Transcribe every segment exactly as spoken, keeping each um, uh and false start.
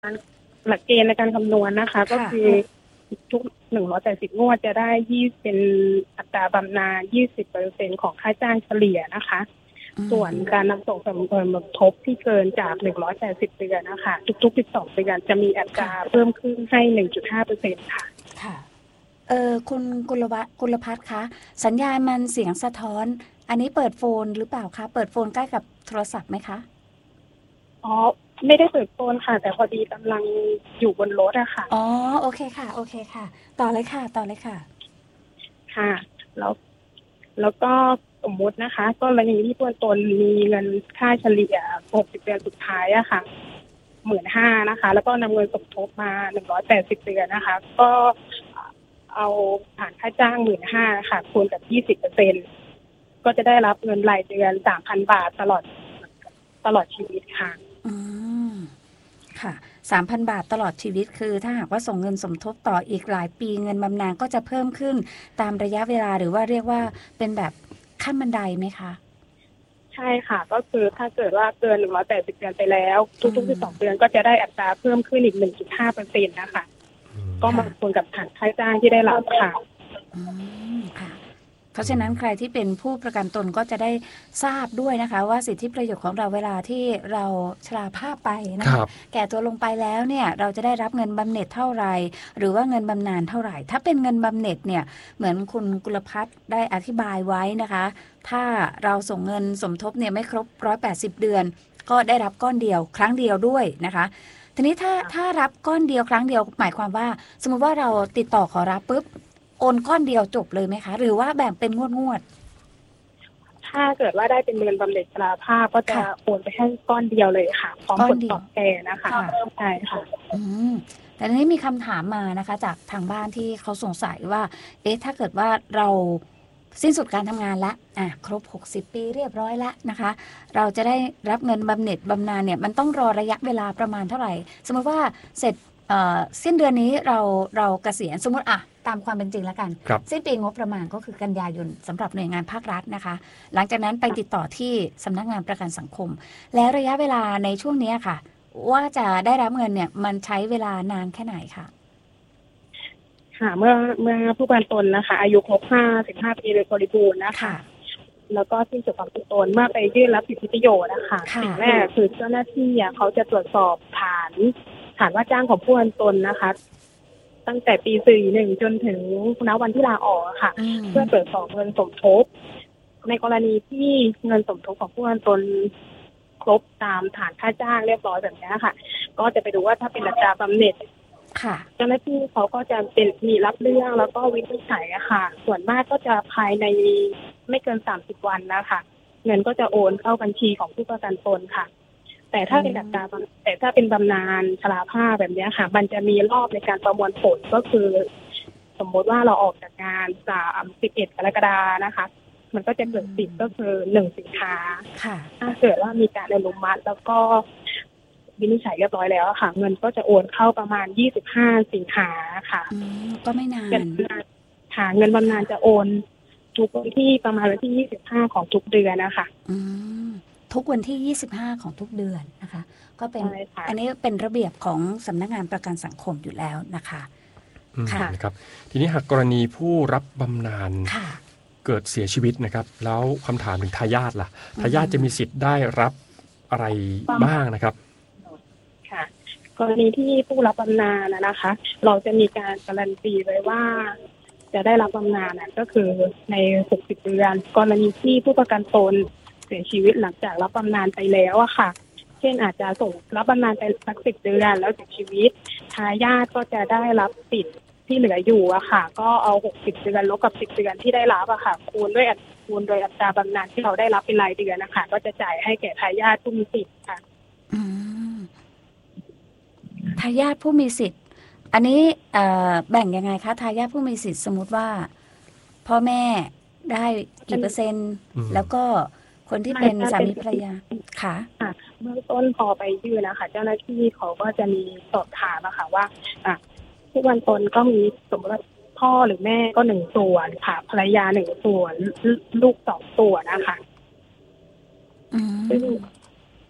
การหลักเกณฑ์ในการคำนวณนะคะก็คือทุกหนึ่งร้อยแปดสิบงวดจะได้ยี่เป็นอัตราบำนาญ ยี่สิบเปอร์เซ็นต์ ของค่าจ้างเฉลี่ยนะคะส่วนการนำส่งสมทบที่เกินจากหนึ่งร้อยแปดสิบเดือนนะคะทุกๆสิบสองเดือนจะมีอัตราเพิ่มขึ้นให้ หนึ่งจุดห้าเปอร์เซ็นต์ ค่ะค่ะเออคุณกุลวัฒน์กุลภัทรคะสัญญาณมันเสียงสะท้อนอันนี้เปิดโฟนหรือเปล่าคะเปิดโฟนใกล้กับโทรศัพท์ไหมคะอ๋อไม่ได้เปิดโฟนค่ะแต่พอดีกำลังอยู่บนรถอะค่ะอ๋อโอเคค่ะโอเคค่ะต่อเลยค่ะต่อเลยค่ะค่ะแล้วแล้วก็สมมุตินะคะก็กรณีที่ตัวตนมีเงินค่าเฉลี่ยหกสิบเดือนสุดท้ายอะค่ะหมื่นห้านะคะแล้วก็นำเงินสมทบมาหนึ่งร้อยแปดสิบเดือนนะคะก็เอาฐานค่าจ้างหมื่นห้าค่ะคูณกับยี่สิบเปอร์เซ็นต์ก็จะได้รับเงินรายเดือนสามพันบาทตลอดตลอดชีวิตค่ะอืมค่ะสามพันบาทตลอดชีวิตคือถ้าหากว่าส่งเงินสมทบต่ออีกหลายปีเงินบำนาญก็จะเพิ่มขึ้นตามระยะเวลาหรือว่าเรียกว่าเป็นแบบขั้นบันไดไหมคะใช่ค่ะก็คือถ้าเกิดว่าเกินหนึ่งร้อยแปดสิบเดือนไปแล้วทุกๆสิบสองเดือนก็จะได้อัตราเพิ่มขึ้นอีก หนึ่งจุดห้าเปอร์เซ็นต์ นะคะก็มาคูณกับฐานค่าจ้างที่ได้รับค่ะอืมค่ะเพราะฉะนั้นใครที่เป็นผู้ประกันตนก็จะได้ทราบด้วยนะคะว่าสิทธิประโยชน์ของเราเวลาที่เราชราภาพไปนะคะแก่ตัวลงไปแล้วเนี่ยเราจะได้รับเงินบำเหน็จเท่าไหร่หรือว่าเงินบำนาญเท่าไหร่ถ้าเป็นเงินบำเหน็จเนี่ยเหมือนคุณกุลภัทรได้อธิบายไว้นะคะถ้าเราส่งเงินสมทบเนี่ยไม่ครบหนึ่งร้อยแปดสิบเดือนก็ได้รับก้อนเดียวครั้งเดียวด้วยนะคะทีนี้ถ้าถ้ารับก้อนเดียวครั้งเดียวหมายความว่าสมมติว่าเราติดต่อขอรับปุ๊บโอนก้อนเดียวจบเลยไหมคะหรือว่าแบ่งเป็นงวดงวดถ้าเกิดว่าได้เป็นเงินบำเหน็จชราภาพก็จะโอนไปให้ก้อนเดียวเลยค่ะพร้อมผลตอบแทนนะคะใช่ค่ะอืมแต่ทีนี้มีคำถามมานะคะจากทางบ้านที่เขาสงสัยว่าเอ๊ะถ้าเกิดว่าเราสิ้นสุดการทำงานละอ่ะครบหกสิบปีเรียบร้อยแล้วนะคะเราจะได้รับเงินบำเหน็จบำนาญเนี่ยมันต้องรอระยะเวลาประมาณเท่าไหร่สมมติว่าเสร็จสิ้นเดือนนี้เราเราเกษียณสมมติอ่ะตามความเป็นจริงแล้วกันสิ้นปีงบประมาณก็คือกันยายนสำหรับหน่วยงานภาครัฐนะคะหลังจากนั้นไปติดต่อที่สำนักงานประกันสังคมแล้วระยะเวลาในช่วงนี้ค่ะว่าจะได้รับเงินเนี่ยมันใช้เวลานานแค่ไหนคะค่ะเมื่อเมื่อผู้ประกันตนนะคะอายุครบห้าสิบห้าปีโดยบริบูรณ์นะคะแล้วก็สิ้นสุดความเป็นตนเมื่อไปยื่นรับสิทธิประโยชน์นะคะสิ่งแรกคือเจ้าหน้าที่เขาจะตรวจสอบฐานฐานว่าจ้างของผู้ประกันตนนะคะตั้งแต่ปีสี่หนึ่งจนถึงณวันที่ลาออกค่ะเพื่อตรวจสอบเงินสมทบในกรณีที่เงินสมทบของผู้ประกันตนครบตามฐานค่าจ้างเรียบร้อยแบบนี้ค่ะก็จะไปดูว่าถ้าเป็นอัตราบำเหน็จเจ้าหน้าที่เขาก็จะเป็นมีรับเรื่องแล้วก็วินิจฉัยอะค่ะส่วนมากก็จะภายในไม่เกินสามสิบวันนะคะเงินก็จะโอนเข้าบัญชีของผู้ประกันตนค่ะแต่ถ้าเป็นอัตราแต่ถ้าเป็นบำนาญชราภาพแบบนี้ค่ะมันจะมีรอบในการประมวลผลก็คือสมมติว่าเราออกจากงานสามสิบเอ็ดกรกฎาคมนะคะมันก็จะเกิดสิทธิ์ก็คือหนึ่งสิงหาถ้าเกิดว่ามีการอนุมัติแล้วก็วินิจฉัยเรียบร้อยแล้วค่ะเงินก็จะโอนเข้าประมาณยี่สิบห้าสิงหาค่ะก็ไม่นานค่ะเงินบำนาญจะโอนทุกวันที่ประมาณวันที่ยี่สิบห้าของทุกเดือนนะคะทุกวันที่ยี่สิบห้าของทุกเดือนนะคะก็เป็นอันนี้เป็นระเบียบของสำนักงานประกันสังคมอยู่แล้วนะคะค่ะนะครับทีนี้หากกรณีผู้รับบำนาญเกิดเสียชีวิตนะครับแล้วคำถามถึงทายาทล่ะทายาทจะมีสิทธิ์ได้รับอะไรบ้างนะครับค่ะกรณีที่ผู้รับบำนาญนะคะ เราจะมีการการันตีไว้ว่าจะได้รับบำนาญก็คือในหกสิบเดือนกรณีที่ผู้ประกันตนเสียชีวิตหลังจากรับบำนาญไปแล้วอะค่ะเช่นอาจจะส่งรับบำนาญไปสักสิบเดือนแล้วเสียชีวิตทายาทก็จะได้รับสิทธิ์ที่เหลืออยู่อะค่ะก็เอาหกสิบเดือนลบกับสิบเดือนที่ได้รับอะค่ะคูณด้วยคูณโดยอัตราบำนาญที่เราได้รับเป็นรายเดือนนะคะก็จะจ่ายให้แก่ทายาทผู้มีสิทธิ์ค่ะทายาทผู้มีสิทธิ์อันนี้แบ่งยังไงคะทายาทผู้มีสิทธิ์สมมุติว่าพ่อแม่ได้กี่เปอร์เซ็นต์แล้วก็คนที่เป็นสามีภรรยาค่ะเบื้องต้นพอไปยื่นนะคะเจ้าหน้าที่เขาก็จะมีสอบถามนะคะว่าผู้ประกันตนก็มีสมมติว่าพ่อหรือแม่ก็หนึ่งส่วนค่ะภรรยาหนึ่งส่วนลูกสองส่วนนะคะซึ่ง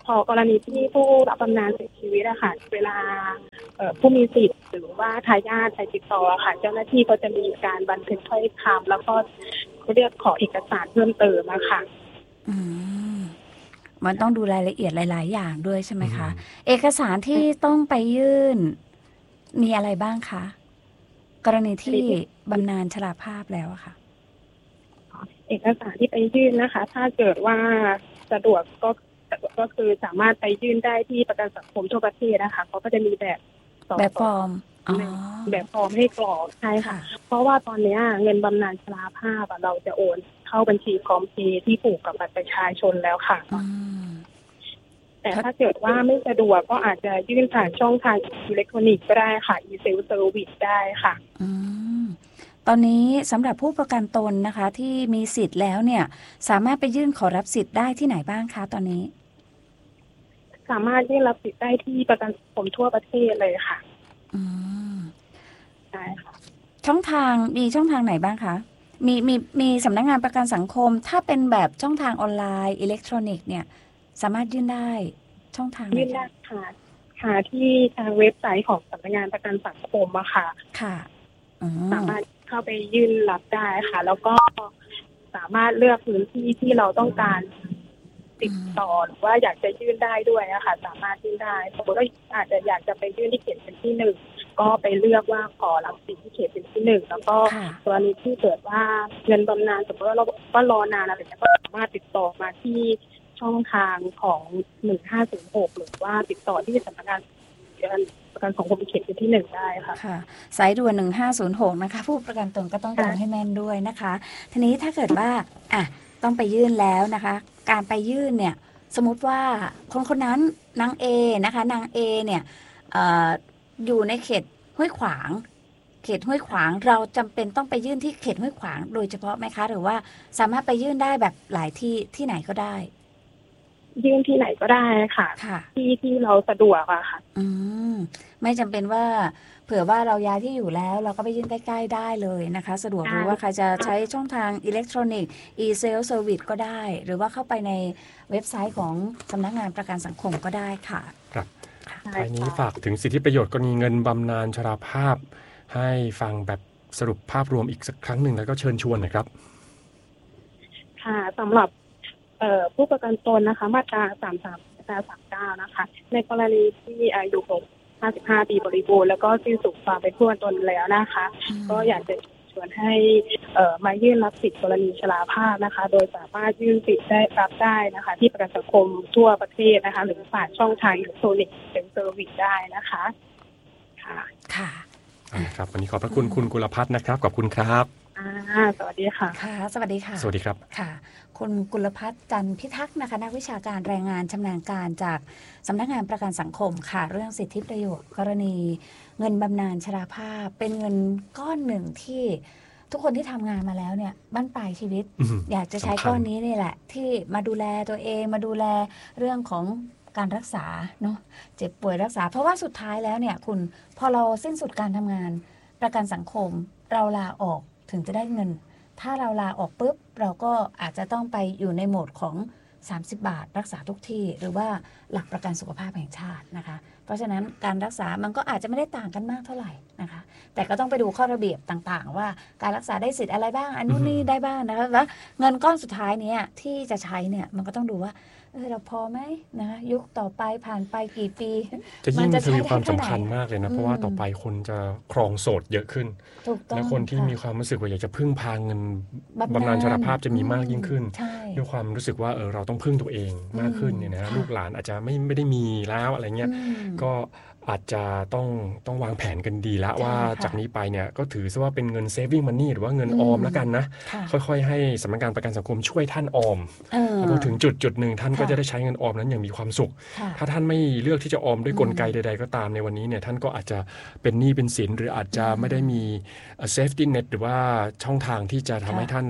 พอกรณีที่ผู้รับบำนาญเสียชีวิตอะค่ะเวลาผู้มีสิทธิ์หรือว่าทายาทไปติดต่อค่ะเจ้าหน้าที่ก็จะมีการบันทึกถ้อยคำแล้วก็เรียกขอเอกสารเพิ่มเติมอะค่ะอืมมันต้องดูรายละเอียดหลายๆอย่างด้วยใช่ไหมคะเอกสารที่ต้องไปยื่นมีอะไรบ้างคะกรณีที่บำนาญชราภาพแล้วอะค่ะเอกสารที่ไปยื่นนะคะถ้าเกิดว่าสะดวกก็ก็คือสามารถไปยื่นได้ที่ประกันสังคมทั่วประเทศนะคะเขาก็จะมีแบบแบบฟอร์มแบบฟอร์มให้กรอกใช่ค่ะเพราะว่าตอนนี้เงินบำนาญชราภาพเราจะโอนเข้าบัญชีพร้อมเพย์ที่ผูกกับบัตรประชาชนแล้วค่ะแต่ถ้าเกิดว่าไม่สะดวกก็อาจจะยื่นผ่านช่องทางอิเล็กทรอนิกส์ก็ได้ค่ะ e-self service ได้ค่ะตอนนี้สำหรับผู้ประกันตนนะคะที่มีสิทธิ์แล้วเนี่ยสามารถไปยื่นขอรับสิทธิ์ได้ที่ไหนบ้างคะตอนนี้สามารถยื่นรับสิทธิ์ได้ที่ประกันสังคมทั่วประเทศเลยค่ะอืมใช่ค่ะช่องทางมีช่องทางไหนบ้างคะมีมีมีสำนักงานประกันสังคมถ้าเป็นแบบช่องทางออนไลน์อิเล็กทรอนิกส์เนี่ยสามารถยื่นได้ช่องทางยื่นได้ค่ะค่ะที่ทางเว็บไซต์ของสำนักงานประกันสังคมอะค่ะค่ะสามารถเข้าไปยื่นรับได้ค่ะแล้วก็สามารถเลือกพื้นที่ที่เราต้องการติดต่อหรือว่าอยากจะยื่นได้ด้วยอะค่ะสามารถยื่นได้สมมติว่าอาจจะอยากจะไปยื่นที่เขตเป็นที่หนึ่งก็ไปเลือกว่าขอรับสิทธิ์ที่เขตเป็นที่หนึ่งแล้วก็กรณีที่เกิดว่าเงินบำนาญสมมติว่าเราก็รอนานอะไรอย่างเงี้ยก็สามารถติดต่อมาที่ช่องทางของหนึ่งห้าศูนย์หกหรือว่าติดต่อที่สำนักงานประกันสังคมเขตเป็นที่หนึ่งได้ค่ะค่ะสายด่วนหนึ่งห้าศูนย์หกนะคะผู้ประกันตนก็ต้องจองให้แม่นด้วยนะคะทีนี้ถ้าเกิดว่าอ่ะต้องไปยื่นแล้วนะคะการไปยื่นเนี่ยสมมติว่าคนคนนั้นนางเอนะคะนางเอเนี่ยเอ่ออยู่ในเขตห้วยขวางเขตห้วยขวางเราจำเป็นต้องไปยื่นที่เขตห้วยขวางโดยเฉพาะไหมคะหรือว่าสามารถไปยื่นได้แบบหลายที่ที่ไหนก็ได้ยื่นที่ไหนก็ได้ค่ะที่ที่เราสะดวกอะค่ะอืมไม่จำเป็นว่าเผื่อว่าเราย้ายที่อยู่แล้วเราก็ไปยื่นใกล้ๆได้เลยนะคะสะดวกหรือว่าใครจะใช้ช่องทางอิเล็กทรอนิกส์ e-self service ก็ได้หรือว่าเข้าไปในเว็บไซต์ของสำนักงานประกันสังคมก็ได้ค่ะครับท้ายนี้ฝากถึงสิทธิประโยชน์กรณีเงินบำนาญชราภาพให้ฟังแบบสรุปภาพรวมอีกสักครั้งหนึ่งแล้วก็เชิญชวนหน่อยครับค่ะสำหรับผู้ประกันตนนะคะมาตราสามสิบสามมาตราสามสิบเก้านะคะในกรณีที่อายุครบห้าสิบห้าปีบริบูรณ์แล้วก็สิ้นสุดความเป็นผู้ประกันตนแล้วนะคะก็อยากจะชวนให้มายื่นรับสิทธิกรณีชราภาพนะคะโดยสามารถยื่นสิทธิ์ได้รับได้นะคะที่ประกันสังคมทั่วประเทศนะคะหรือผ่านช่องทางอิเล็กทรอนิกส์เป็นเซอร์วิสได้นะคะค่ะค่ะครับวันนี้ขอบพระคุณคุณกุลภัทรนะครับขอบคุณครับสวัสดีค่ะค่ะสวัสดีค่ะสวัสดีครับค่ะคุณกุลภัทรจันทร์พิทักษ์นะคะนักวิชาการแรงงานชำนาญการจากสำนักงานประกันสังคมค่ะเรื่องสิทธิประโยชน์กรณีเงินบำนาญชราภาพเป็นเงินก้อนหนึ่งที่ทุกคนที่ทำงานมาแล้วเนี่ยบั้นปลายชีวิต อยากจะใช้ก้อนนี้นี่แหละที่มาดูแลตัวเองมาดูแลเรื่องของการรักษาเนาะเจ็บป่วยรักษาเพราะว่าสุดท้ายแล้วเนี่ยคุณพอเราสิ้นสุดการทำงานประกันสังคมเราลาออกถึงจะได้เงินถ้าเราลาออกปุ๊บเราก็อาจจะต้องไปอยู่ในโหมดของสามสิบบาทรักษาทุกที่หรือว่าหลักประกันสุขภาพแห่งชาตินะคะเพราะฉะนั้นการรักษามันก็อาจจะไม่ได้ต่างกันมากเท่าไหร่นะคะแต่ก็ต้องไปดูข้อระเบียบต่างๆว่าการรักษาได้สิทธิ์อะไรบ้างอันนู้นนี่ได้บ้างนะคะแล้วเงินก้อนสุดท้ายนี้ที่จะใช้เนี่ยมันก็ต้องดูว่าเออเราพอไหมนะคะยุคต่อไปผ่านไปกี่ปีจะยิ่งทวีความสำคัญมากเลยนะเพราะว่าต่อไปคนจะครองโสดเยอะขึ้นและคนที่มีความรู้สึกว่าอยากจะพึ่งพาเงินบำนาญชราภาพจะมีมากยิ่งขึ้นด้วยความรู้สึกว่าเออเราต้องพึ่งตัวเองมากขึ้นเนี่ยนะลูกหลานอาจจะไม่ไม่ได้มีแล้วอะไรเงี้ยก็อาจจะต้องต้องวางแผนกันดีแล้วว่าจากนี้ไปเนี่ยก็ถือซะว่าเป็นเงิน saving money หรือว่าเงินออมแล้วกันนะค่อยๆให้สำนักงานประกันสังคมช่วยท่านออมพอถึงจุดจุดหนึ่งท่านก็จะได้ใช้เงินออมนั้นอย่างมีความสุขถ้าท่านไม่เลือกที่จะออมด้วยกลไกใดๆก็ตามในวันนี้เนี่ยท่านก็อาจจะเป็นหนี้เป็นสินหรืออาจจะไม่ได้มี safety net หรือว่าช่องทางที่จะทำให้ท่าน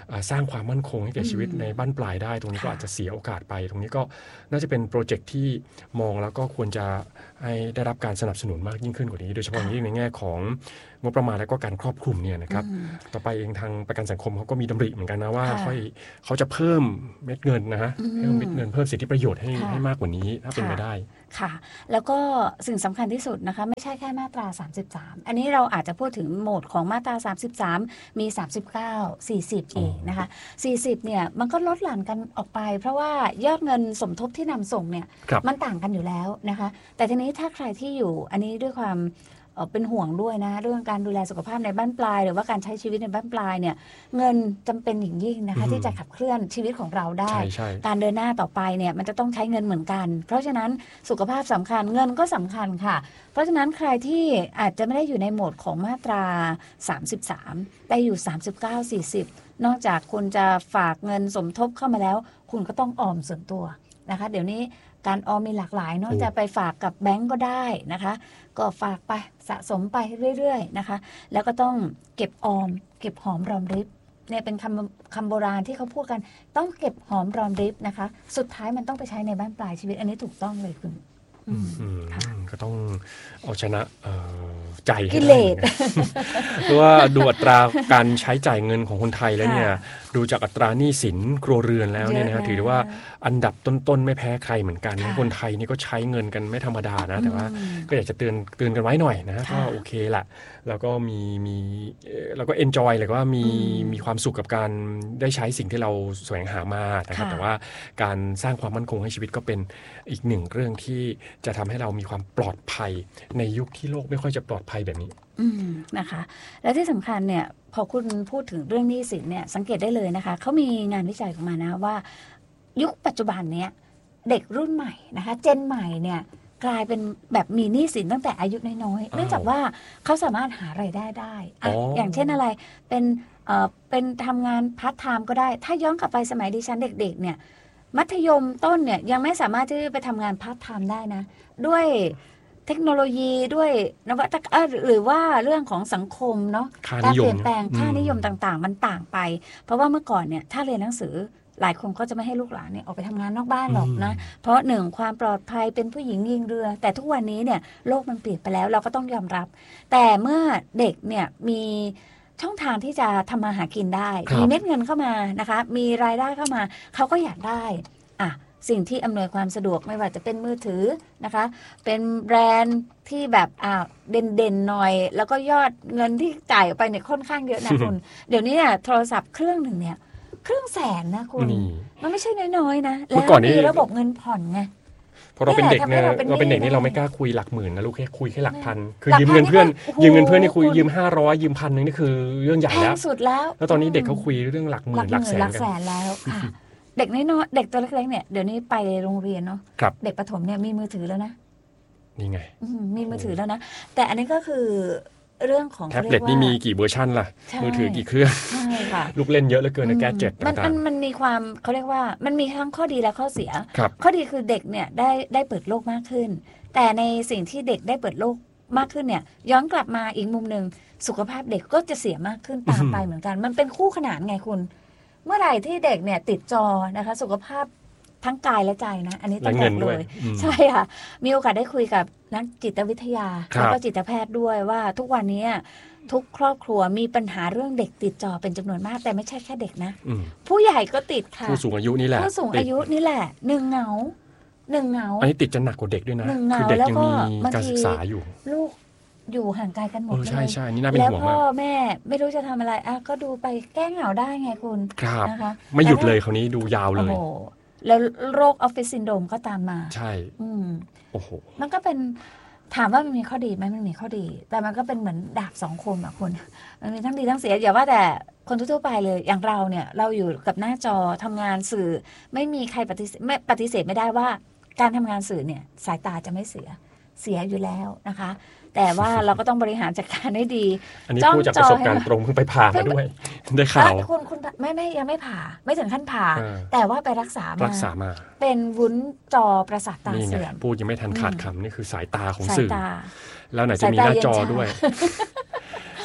สร้างความมั่นคงให้แก่ชีวิตในบั้นปลายได้ตรงนี้ก็อาจจะเสียโอกาสไปตรงนี้ก็น่าจะเป็นโปรเจกต์ที่มองแล้วก็ควรจะให้ได้รับการสนับสนุนมากยิ่งขึ้นกว่านี้โดยเฉพาะยิ่งในแง่ของงบประมาณและก็การครอบคลุมเนี่ยนะครับต่อไปเองทางประกันสังคมเขาก็มีดำริเหมือนกันนะว่าค่อยเขาจะเพิ่มเม็ดเงินนะฮะเพิ่มเม็ดเงินเพิ่มสิทธิประโยชน์ให้ให้มากกว่านี้ถ้าเป็นไปได้ค่ะแล้วก็สิ่งสำคัญที่สุดนะคะไม่ใช่แค่มาตราสามสิบสามอันนี้เราอาจจะพูดถึงโหมดของมาตราสามสิบสามมีสามสิบเก้า สี่สิบเองนะคะสี่สิบเนี่ยมันก็ลดหลั่นกันออกไปเพราะว่ายอดเงินสมทบที่นำส่งเนี่ยมันต่างกันอยู่แล้วนะคะแต่ทีนี้ถ้าใครที่อยู่อันนี้ด้วยความเป็นห่วงด้วยนะเรื่องการดูแลสุขภาพในบ้านปลายหรือว่าการใช้ชีวิตในบ้านปลายเนี่ยเงินจำเป็นอย่างยิ่งนะคะที่จะขับเคลื่อนชีวิตของเราได้การเดินหน้าต่อไปเนี่ยมันจะต้องใช้เงินเหมือนกันเพราะฉะนั้นสุขภาพสำคัญเงินก็สำคัญค่ะเพราะฉะนั้นใครที่อาจจะไม่ได้อยู่ในโหมดของมาตราสามสิบสามแต่อยู่สามสิบเก้า สี่สิบนอกจากคุณจะฝากเงินสมทบเข้ามาแล้วคุณก็ต้องออมส่วนตัวนะคะเดี๋ยวนี้การออมมีหลากหลายเนาะจะไปฝากกับแบงก์ก็ได้นะคะก็ฝากไปสะสมไปเรื่อยๆนะคะแล้วก็ต้องเก็บออมเก็บหอมรอมริบเนี่ยเป็นคำคำโบราณที่เขาพูดกันต้องเก็บหอมรอมริบนะคะสุดท้ายมันต้องไปใช้ในบ้านปลายชีวิตอันนี้ถูกต้องเลยคุณก็ต้องเอาชนะใจให้ได้เพราะว่าดูอัตราการใช้จ่ายเงินของคนไทยแล้วเนี่ยดูจากอัตราหนี้สินครัวเรือนแล้วเนี่ยนะถือว่าอันดับต้นๆไม่แพ้ใครเหมือนกันคนไทยนี่ก็ใช้เงินกันไม่ธรรมดานะแต่ว่าก็อยากจะเตือนเตือนกันไว้หน่อยนะก็โอเคแหละแล้วก็มีมีแล้วก็เอนจอยเลยว่ามีมีความสุขกับการได้ใช้สิ่งที่เราแสวงหามานะครับแต่ว่าการสร้างความมั่นคงให้ชีวิตก็เป็นอีกหนึ่งเรื่องที่จะทำให้เรามีความปลอดภัยในยุคที่โลกไม่ค่อยจะปลอดภัยแบบนี้นะคะและที่สำคัญเนี่ยพอคุณพูดถึงเรื่องหนี้สินเนี่ยสังเกตได้เลยนะคะเขามีงานวิจัยออกมานะว่ายุคปัจจุบันเนี้ยเด็กรุ่นใหม่นะคะเจนใหม่เนี่ยกลายเป็นแบบมีหนี้สินตั้งแต่อายุน้อยๆเนื่องจากว่าเขาสามารถหารายได้ได้อะ อ, อย่างเช่นอะไรเป็นเอ่อเป็นทำงานพาร์ทไทม์ก็ได้ถ้าย้อนกลับไปสมัยดิฉันเด็กๆเนี่ยมัธยมต้นเนี่ยยังไม่สามารถที่จะไปทำงานพาร์ทไทม์ได้นะด้วยเทคโนโลยีด้วยนวัตกรรมหรือว่าเรื่องของสังคมเนาะการเปลี่ยนแปลงค่านิยมต่างๆมันต่างไปเพราะว่าเมื่อก่อนเนี่ยถ้าเรียนหนังสือหลายคนก็จะไม่ให้ลูกหลานเนี่ยออกไปทำงานนอกบ้านหรอกนะเพราะหนึ่งความปลอดภัยเป็นผู้หญิงยิงเรือแต่ทุกวันนี้เนี่ยโลกมันเปลี่ยนไปแล้วเราก็ต้องยอมรับแต่เมื่อเด็กเนี่ยมีช่องทางที่จะทำมาหากินได้มีเม็ดเงินเข้ามานะคะมีรายได้เข้ามาเขาก็อยากได้อ่ะสิ่งที่อำนวยความสะดวกไม่ว่าจะเป็นมือถือนะคะเป็นแบรนด์ที่แบบอ่าเด่นๆหน่อยแล้วก็ยอดเงินที่จ่ายออกไปเนี่ยค่อนข้างเยอะนะคุณ เดี๋ยวนี้เนี่ยโทรศัพท์เครื่องหนึ่งเนี่ยเครื่องแสนนะคุณมันไม่ใช่น้อยๆนะแล้วมีระบบเงินผ่อนไงพอเราเป็นเด็กเนี่ยเราเป็นเด็กนี่เราไม่กล้าคุยหลักหมื่นนะลูกแค่คุยแค่หลักพันคือยืมเงินเพื่อนยืมเงินเพื่อนนี่คุยยืมห้าร้อยยืมพันนึงนี่คือเรื่องใหญ่แล้วสุดแล้วแล้วตอนนี้เด็กเขาคุยเรื่องหลักหมื่นหลักแสนกันหลักแสนแล้วค่ะเด็กน้อยๆเด็กตัวเล็กๆเนี่ยเดี๋ยวนี้ไปโรงเรียนเนาะเด็กประถมเนี่ยมีมือถือแล้วนะนี่ไงมีมือถือแล้วนะแต่อันนี้ก็คือเรื่องของแท็บเล็ตนี่มีกี่เวอร์ชันล่ะมือถือกี่เครื่องลูกเล่นเยอะเหลือเกินในแกดเจ็ตต่างๆมันมันมีความเขาเรียกว่ามันมีทั้งข้อดีและข้อเสียข้อดีคือเด็กเนี่ยได้ได้เปิดโลกมากขึ้นแต่ในสิ่งที่เด็กได้เปิดโลกมากขึ้นเนี่ยย้อนกลับมาอีกมุมนึงสุขภาพเด็กก็จะเสียมากขึ้นตามไปเหมือนกันมันเป็นคู่ขนานไงคุณเมื่อไหร่ที่เด็กเนี่ยติดจอนะคะสุขภาพทั้งกายและใจนะอันนี้ต้องบอกเลยใช่ค่ะมีโอกาสได้คุยกับนักจิตวิทยาแล้วก็จิตแพทย์ด้วยว่าทุกวันนี้ทุกครอบครัวมีปัญหาเรื่องเด็กติดจอเป็นจำนวนมากแต่ไม่ใช่แค่เด็กนะผู้ใหญ่ก็ติดค่ะผู้สูงอายุนี่แหละผู้สูงอายุนี่แหละหนึ่งเหงาหนึ่งเหงาอันนี้ติดจะหนักกว่าเด็กด้วยนะคือเด็กยังมีการศึกษาอยู่ลูกอยู่ห่างไกลกันหมดเลยใช่ใช่นี่น่าเป็นห่วงมากแล้วพ่อแม่ไม่รู้จะทำอะไรอ่ะก็ดูไปแก้เหงาได้ไงคุณนะคะไม่หยุดเลยคราวนี้ดูยาวเลยแล้วโรคออฟฟิศซินโดรมก็ตามมาใช่อืมโอ้โหมันก็เป็นถามว่ามันมีข้อดีไหมมันมีข้อดีแต่มันก็เป็นเหมือนดาบสองคมอ่ะคุณมันมีทั้งดีทั้งเสียอย่าว่าแต่คนทั่วไปเลยอย่างเราเนี่ยเราอยู่กับหน้าจอทำงานสื่อไม่มีใครปฏิเสธไม่ปฏิเสธไม่ได้ว่าการทำงานสื่อเนี่ยสายตาจะไม่เสียเสียอยู่แล้วนะคะแต่ว่าเราก็ต้องบริหารจัดการให้ดีอันนี้พูดจากประสบการณ์ตรงเพิ่งไปผ่ามาด้วยได้ข่าวคุณคุณไม่ไม่ยังไม่ผ่าไม่ถึงขั้นผ่าแต่ว่าไปรักษามารักษามาเป็นวุ้นจอประสาทตาเสื่อมพูดยังไม่ทันขาดคำนี่คือสายตาของสื่อแล้วไหนจะมีหน้าจอด้วย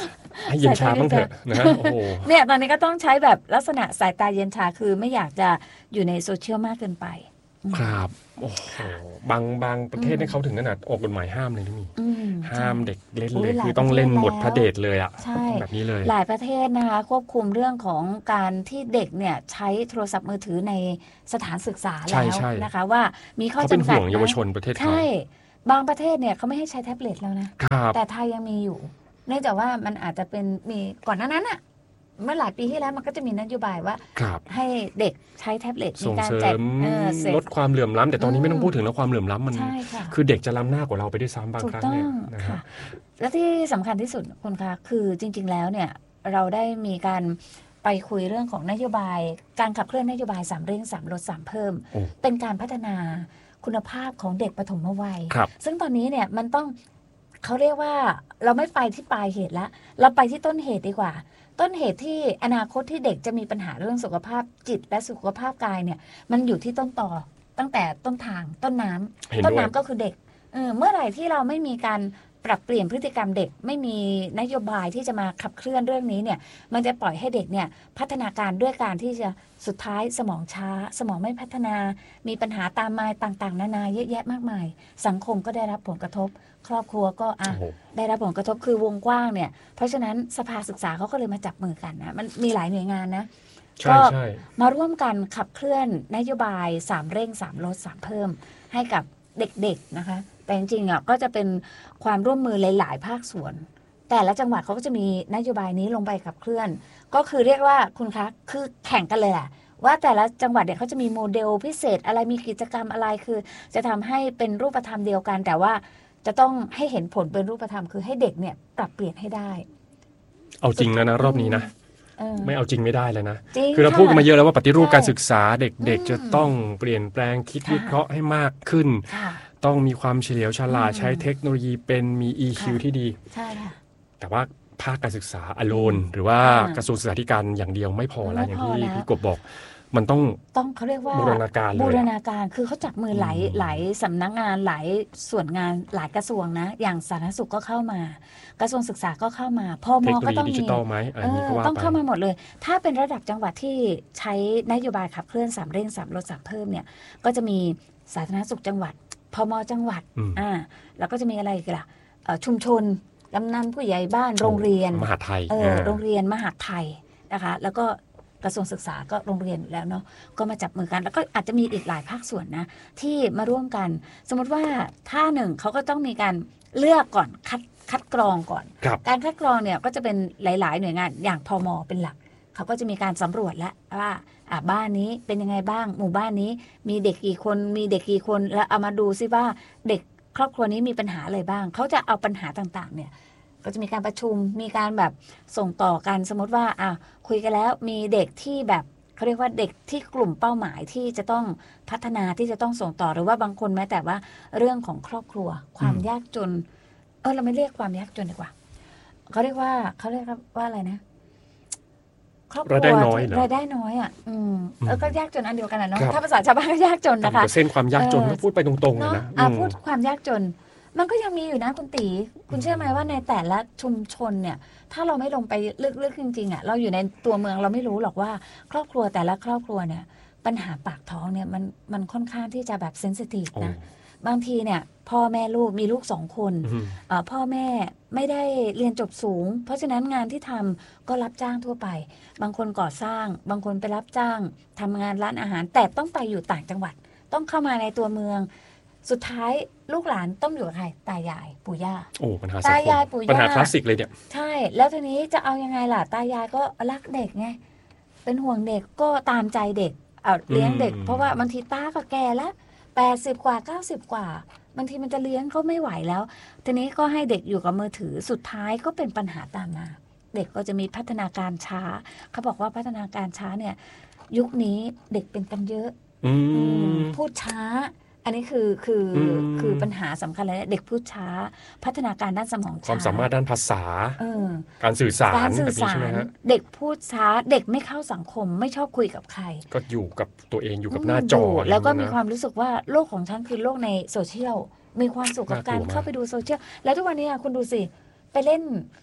ให้เย็นชาบ้างเถอะนะโอ้โหเนี่ยตอนนี้ก็ต้องใช้แบบลักษณะสายตาเย็นชาคือไม่อยากจะอยู่ในโซเชียลมากเกินไปครับโอ้โหบางบางประเทศเนี่ยเขาถึงขนาดออกกฎหมายห้ามเลยที่มีห้ามเด็กเล่นเลยคือต้องเล่นบทพระเดชเลยอ่ะแบบนี้เลยหลายประเทศนะคะควบคุมเรื่องของการที่เด็กเนี่ยใช้โทรศัพท์มือถือในสถานศึกษาแล้วนะคะว่ามีข้อจำกัดเขาเป็นห่วงเยาวชนประเทศเขาใช่บางประเทศเนี่ยเขาไม่ให้ใช้แท็บเล็ตแล้วนะแต่ไทยยังมีอยู่เนื่องจากว่ามันอาจจะเป็นมีก่อนหน้านั้นอะเมื่อหลายปีที่แล้วมันก็จะมีนโยบายว่าให้เด็กใช้แท็บเล็ตในการแจกลดความเหลื่อมล้ำแต่ตอนนี้ไม่ต้องพูดถึงแล้วความเหลื่อมล้ำมันคือเด็กจะล้ำหน้ากว่าเราไปด้วยซ้ำบางครั้งเนี่ยนะครับและที่สำคัญที่สุดคุณคะคือจริงๆแล้วเนี่ยเราได้มีการไปคุยเรื่องของนโยบายการขับเคลื่อนนโยบายสามเร่งสามลดสามเพิ่มเป็นการพัฒนาคุณภาพของเด็กปฐมวัยซึ่งตอนนี้เนี่ยมันต้องเขาเรียกว่าเราไม่ไปที่ปลายเหตุแล้วเราไปที่ต้นเหตุดีกว่าต้นเหตุที่อนาคตที่เด็กจะมีปัญหาเรื่องสุขภาพจิตและสุขภาพกายเนี่ยมันอยู่ที่ต้นตอตั้งแต่ต้นทางต้นน้ำต้นน้ำก็คือเด็ก เออเมื่อไหร่ที่เราไม่มีการปรับเปลี่ยนพฤติกรรมเด็กไม่มีนโยบายที่จะมาขับเคลื่อนเรื่องนี้เนี่ยมันจะปล่อยให้เด็กเนี่ยพัฒนาการด้วยการที่จะสุดท้ายสมองช้าสมองไม่พัฒนามีปัญหาตามมาต่างๆนานาเยอะแยะมากมายสังคมก็ได้รับผลกระทบครอบครัวก็อ่ะได้รับผลกระทบคือวงกว้างเนี่ยเพราะฉะนั้นสภาศึกษาเขาก็เลยมาจับมือกันนะมันมีหลายหน่วยงานนะก็มาร่วมกันขับเคลื่อนนโยบายสามเร่งสามลดสามเพิ่มให้กับเด็กๆนะคะแต่จริงๆอ่ะก็จะเป็นความร่วมมือหลายๆภาคส่วนแต่ละจังหวัดเขาก็จะมีนโยบายนี้ลงไปขับเคลื่อนก็คือเรียกว่าคุณคะคือแข่งกันเลยแหละว่าแต่ละจังหวัดเนี่ยเขาจะมีโมเดลพิเศษอะไรมีกิจกรรมอะไรคือจะทำให้เป็นรูปธรรมเดียวกันแต่ว่าจะต้องให้เห็นผลเป็นรูปธรรมคือให้เด็กเนี่ยปรับเปลี่ยนให้ได้เอาจริงแล้วนะรอบนี้นะไม่เอาจริงไม่ได้เลยนะคือเราพูดกันมาเยอะแล้วว่าปฏิรูปการศึกษาเด็กๆจะต้องเปลี่ยนแปลงคิดวิเคราะห์ให้มากขึ้นต้องมีความเฉลียวฉลาดใช้เทคโนโลยีเป็นมี อี คิว ที่ดีแต่ว่าภาคการศึกษาอโลนหรือว่ากระทรวงศึกษาธิการอย่างเดียวไม่พอแล้วอย่างที่พี่กบบอกมันต้องต้องเขาเรียกว่าบูรณาการเลยบูรณาการคือเขาจับมือหลายหลายสำนักงานหลายส่วนงานหลายกระทรวงนะอย่างสาธารณสุขก็เข้ามากระทรวงศึกษาก็เข้ามาพมก็ต้องมีต้องเข้ามาหมดเลยถ้าเป็นระดับจังหวัดที่ใช้นโยบายขับเคลื่อนสามเร่งสามลดสามเพิ่มเนี่ยก็จะมีสาธารณสุขจังหวัดพมจังหวัดอ่าแล้วก็จะมีอะไรอีกล่ะชุมชนกำนันผู้ใหญ่บ้านโรงเรียนมหาไทยเออโรงเรียนมหาไทยนะคะแล้วก็กระทรวงศึกษาก็โรงเรียนแล้วเนาะก็มาจับมือกันแล้วก็อาจจะมีอีกหลายภาคส่วนนะที่มาร่วมกันสมมติว่าถ้าหนึ่งเขาก็ต้องมีการเลือกก่อนคัดคัดกรองก่อนการคัดกรองเนี่ยก็จะเป็นหลายๆหน่วยงานอย่างพมเป็นหลักเขาก็จะมีการสำรวจแล้วว่าอ่าบ้านนี้เป็นยังไงบ้างหมู่บ้านนี้มีเด็กกี่คนมีเด็กกี่คนแล้วเอามาดูซิว่าเด็กครอบครัวนี้มีปัญหาอะไรบ้างเขาจะเอาปัญหาต่างๆเนี่ยก็จะมีการประชุมมีการแบบส่งต่อกันสมมติว่าอ่ะคุยกันแล้วมีเด็กที่แบบเขาเรียกว่าเด็กที่กลุ่มเป้าหมายที่จะต้องพัฒนาที่จะต้องส่งต่อหรือว่าบางคนแม้แต่ว่าเรื่องของครอบครัวความยากจนเออเราไม่เรียกความยากจนดีกว่าเขาเรียกว่าเขาเรียกว่าอะไรนะครอบครัวรายได้น้อยเหรอรายได้น้อยอ่ะอืมแล้วก็ยากจนอันเดียวกันนะเนาะถ้าภาษาชาวบ้านก็ยากจนนะคะเส้นความยากจนพูดไปตรงๆเลยนะอ่ะพูดความยากจนมันก็ยังมีอยู่นะคุณตีคุณเชื่อไหมว่าในแต่ละชุมชนเนี่ยถ้าเราไม่ลงไปลึกๆจริงๆอ่ะเราอยู่ในตัวเมืองเราไม่รู้หรอกว่าครอบครัวแต่ละครอบครัวเนี่ยปัญหาปากท้องเนี่ยมันมันค่อนข้างที่จะแบบเซนซิทีฟนะบางทีเนี่ยพ่อแม่ลูกมีลูกสองคนพ่อแม่ไม่ได้เรียนจบสูงเพราะฉะนั้นงานที่ทำก็รับจ้างทั่วไปบางคนก่อสร้างบางคนไปรับจ้างทำงานร้านอาหารแต่ต้องไปอยู่ต่างจังหวัดต้องเข้ามาในตัวเมืองสุดท้ายลูกหลานต้องอยู่กับใครตายายปู่ย่าโอ้ปัญหาตายายปู่ย่าปัญหาคลาสสิกเลยเนี่ยใช่แล้วทีนี้จะเอายังไงล่ะตายายก็รักเด็กไงเป็นห่วงเด็กก็ตามใจเด็กเอาเลี้ยงเด็กเพราะว่าบางทีตาก็แก่แล้วแปดสิบกว่าเก้าสิบกว่าบางทีมันจะเลี้ยงเขาไม่ไหวแล้วทีนี้ก็ให้เด็กอยู่กับมือถือสุดท้ายก็เป็นปัญหาตามมาเด็กก็จะมีพัฒนาการช้าเขาบอกว่าพัฒนาการช้าเนี่ยยุคนี้เด็กเป็นกันเยอะพูดช้าอันนี้คือคือคือปัญหาสำคัญเลยเด็กพูดช้าพัฒนาการด้านสมองช้าความสามารถด้านภาษาการสื่อสารการสื่อสารเด็กพูดช้าเด็กไม่เข้าสังคมไม่ชอบคุยกับใครก็อยู่กับตัวเองอยู่กับหน้าจอแล้วก็มีความรู้สึกว่าโลกของฉันคือโลกในโซเชียลมีความสุขกับการเข้าไปดูโซเชียลแล้วทุกวันนี้คุณดูสิไปเล่น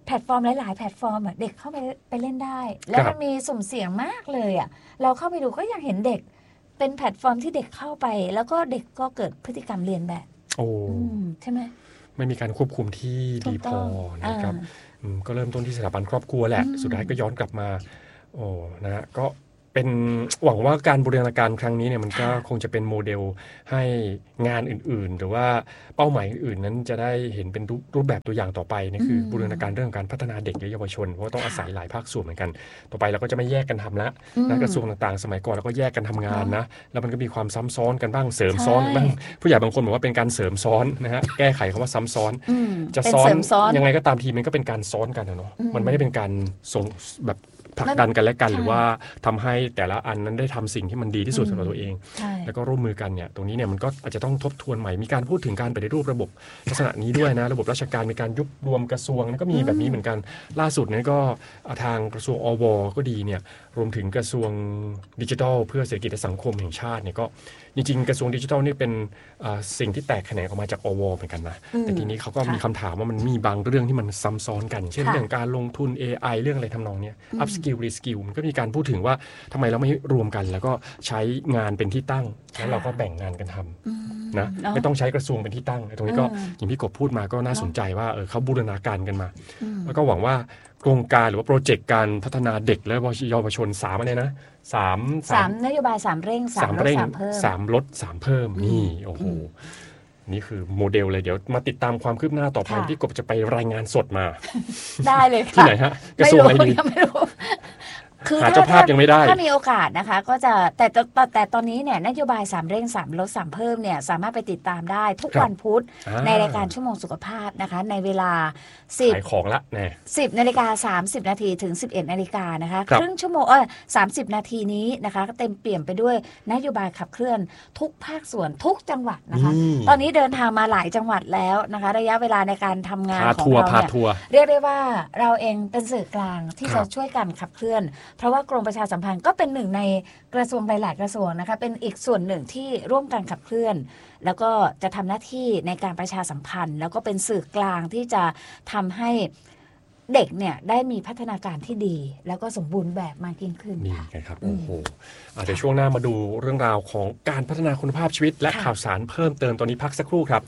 แพลตฟอร์มหลายๆแพลตฟอร์มอ่ะเด็กเข้าไปไปเล่นได้แล้วมันมีสุ่มเสี่ยงมากเลยอ่ะเราเข้าไปดูก็ยังเห็นเด็กเป็นแพลตฟอร์มที่เด็กเข้าไปแล้วก็เด็กก็เกิดพฤติกรรมเรียนแบบโอ้ใช่ไหมไม่มีการควบคุมที่ดีพอนะครับก็เริ่มต้นที่สถาบันครอบครัวแหละสุดท้ายก็ย้อนกลับมาโอ้นะก็เป็นหวังว่าการบูรณาการครั้งนี้เนี่ยมันก็คงจะเป็นโมเดลให้งานอื่นๆหรือว่าเป้าหมายอื่นๆนั้นจะได้เห็นเป็นรูปแบบตัวอย่างต่อไปนี่คือบูรณาการเรื่องการพัฒนาเด็กและเยาวชนเพราะต้องอาศัยหลายภาคส่วนเหมือนกันต่อไปเราก็จะไม่แยกกันทำละนะกระทรวงต่างๆสมัยก่อนเราก็แยกกันทำงานนะแล้วมันก็มีความซ้ำซ้อนกันบ้างเสริมซ้อนบ้างผู้ใหญ่บางคนบอกว่าเป็นการเสริมซ้อนนะฮะแก้ไขคำว่าซ้ำซ้อนจะซ้อนยังไงก็ตามทีมันก็เป็นการซ้อนกันนะเนาะมันไม่ได้เป็นการส่งแบบผลักดันกันและกันหรือว่าทำให้แต่ละอันนั้นได้ทำสิ่งที่มันดีที่สุดสำหรับตัวเองแล้วก็ร่วมมือกันเนี่ยตรงนี้เนี่ยมันก็อาจจะต้องทบทวนใหม่มีการพูดถึงการปฏิรูประบบลักษณะนี้ด้วยนะระบบราชการมีการยุบรวมกระทรวงนั่นก็มีแบบนี้เหมือนกันล่าสุดนั้นก็ทางกระทรวงอวก็ดีเนี่ยรวมถึงกระทรวงดิจิทัลเพื่อเศรษฐกิจและสังคมแห่งชาติเนี่ยก็จริงๆกระทรวงดิจิทัลนี่เป็นสิ่งที่แตกแขนงออกมาจากอวเหมือนกันนะแต่ทีนี้เขาก็มีคำถามว่ามันมีบางเรื่องที่มันซ้ำซ้อนกันเช่นเรื่องการลงทุน เอ ไอ เรื่องอะไรทำนองนี้ up skill re skill มันก็มีการพูดถึงว่าทำไมเราไม่รวมกันแล้วก็ใช้งานเป็นที่ตั้งแล้วเราก็แบ่งงานกันทำนะไม่ต้องใช้กระทรวงเป็นที่ตั้งตรงนี้ก็อย่างพี่กบพูดมาก็น่าสนใจว่าเออเขาบูรณาการกันมาแล้วก็หวังว่าโครงการหรือว่าโปรเจกต์การพัฒนาเด็กและเยาวชนสามอะไรนะสามสามนโยบายสามเร่งสามลดสามเพิ่มสามลดสามเพิ่มนี่โอ้โหนี่คือโมเดลเลยเดี๋ยวมาติดตามความคืบหน้าต่อไปพี่กบจะไปรายงานสดมาได้เลยค่ะที่ไหนฮะกระทรวงอะไรดีไม่รู้คือหาเจ้าภาพยังไม่ได้ถ้ามีโอกาสนะคะก็จะแต่แต่แต่ตอนนี้เนี่ยนโยบายสามเร่งสามลดสามเพิ่มเนี่ยสามารถไปติดตามได้ทุกวันพุธในรายการชั่วโมงสุขภาพนะคะในเวลาสิบขายของละแน่สิบนาฬิกาสามสิบนาทีถึงสิบเอ็ดนาฬิกานะคะครึ่งชั่วโมงเออสามสิบนาทีนี้นะคะเต็มเปี่ยมไปด้วยนโยบายขับเคลื่อนทุกภาคส่วนทุกจังหวัดนะคะตอนนี้เดินทางมาหลายจังหวัดแล้วนะคะระยะเวลาในการทำงานของเราเนี่ยเรียกได้ว่าเราเองเป็นสื่อกลางที่จะช่วยกันขับเคลื่อนเพราะว่ากรมประชาสัมพันธ์ก็เป็นหนึ่งในกระทรวงหลายๆกระทรวงนะคะเป็นอีกส่วนหนึ่งที่ร่วมกันขับเคลื่อนแล้วก็จะทำหน้าที่ในการประชาสัมพันธ์แล้วก็เป็นสื่อกลางที่จะทำให้เด็กเนี่ยได้มีพัฒนาการที่ดีแล้วก็สมบูรณ์แบบมากยิ่งขึ้นนี่ไงครับโอ้โหเดี๋ยวช่วงหน้ามาดูเรื่องราวของการพัฒนาคุณภาพชีวิตและข่าวสารเพิ่มเติมตอนนี้พักสักครู่ครับ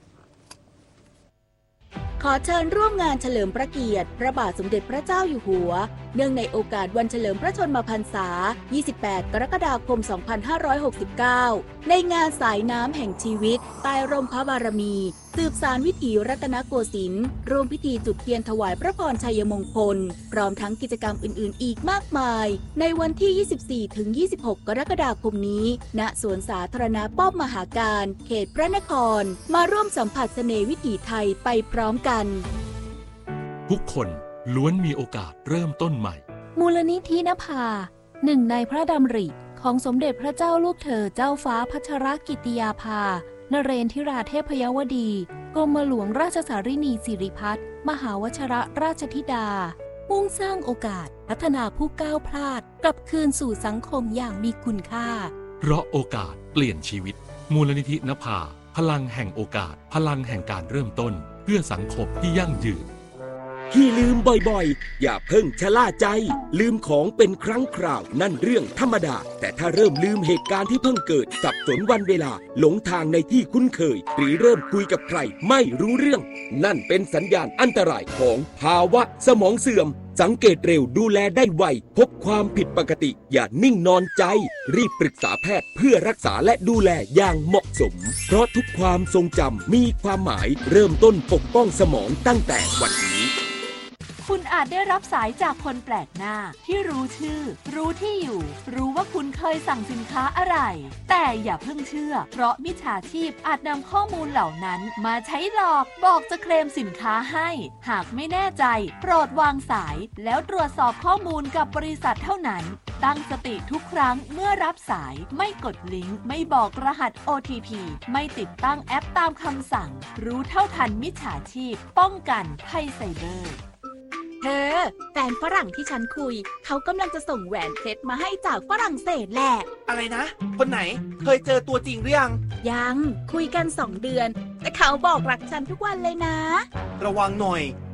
ขอเชิญร่วมงานเฉลิมพระเกียรติพระบาทสมเด็จพระเจ้าอยู่หัวเนื่องในโอกาสวันเฉลิมพระชนมพรรษายี่สิบแปดกรกฎาคมสองพันห้าร้อยหกสิบเก้าในงานสายน้ำแห่งชีวิตใต้ร่มพระบารมีสืบสานวิถีรัตนโกสินทร์ร่วมพิธีจุดเทียนถวายพระพรชัยมงคลพร้อมทั้งกิจกรรมอื่นๆอีกมากมายในวันที่ ยี่สิบสี่ถึงยี่สิบหก กรกฎาคมนี้ณสวนสาธารณะป้อมมหาการเขตพระนครมาร่วมสัมผัสเสน่ห์วิถีไทยไปพร้อมกันทุกคนล้วนมีโอกาสเริ่มต้นใหม่มูลนิธินภาหนึ่งในพระดำริของสมเด็จพระเจ้าลูกเธอเจ้าฟ้าพัชรกิติยาภานเรนทิราเทพยวดีกรมหลวงราชสารินีสิริพัฒน์มหาวชิรราชธิดามุ่งสร้างโอกาสพัฒนาผู้ก้าวพลาดกลับคืนสู่สังคมอย่างมีคุณค่าเพราะโอกาสเปลี่ยนชีวิตมูลนิธินภาพลังแห่งโอกาสพลังแห่งการเริ่มต้นเพื่อสังคมที่ยั่งยืนที่ลืมบ่อยๆอย่าเพิ่งชะล่าใจลืมของเป็นครั้งคราวนั่นเรื่องธรรมดาแต่ถ้าเริ่มลืมเหตุการณ์ที่เพิ่งเกิดสับสนวันเวลาหลงทางในที่คุ้นเคยหรือเริ่มคุยกับใครไม่รู้เรื่องนั่นเป็นสัญญาณอันตรายของภาวะสมองเสื่อมสังเกตเร็วดูแลได้ไวพบความผิดปกติอย่านิ่งนอนใจรีบปรึกษาแพทย์เพื่อรักษาและดูแลอย่างเหมาะสมเพราะทุกความทรงจำมีความหมายเริ่มต้นปกป้องสมองตั้งแต่วันนี้คุณอาจได้รับสายจากคนแปลกหน้าที่รู้ชื่อรู้ที่อยู่รู้ว่าคุณเคยสั่งสินค้าอะไรแต่อย่าเพิ่งเชื่อเพราะมิจฉาชีพอาจนำข้อมูลเหล่านั้นมาใช้หลอกบอกจะเคลมสินค้าให้หากไม่แน่ใจโปรดวางสายแล้วตรวจสอบข้อมูลกับบริษัทเท่านั้นตั้งสติทุกครั้งเมื่อรับสายไม่กดลิงก์ไม่บอกรหัส โอ ที พี ไม่ติดตั้งแอปตามคำสั่งรู้เท่าทันมิจฉาชีพป้องกันภัยไซเบอร์เธอแฟนฝรั่งที่ฉันคุยเขากำลังจะส่งแหวนเพชรมาให้จากฝรั่งเศสแหละอะไรนะคนไหนเคยเจอตัวจริงหรือยังยังคุยกันสองเดือนแต่เขาบอกรักฉันทุกวันเลยนะระวังหน่อย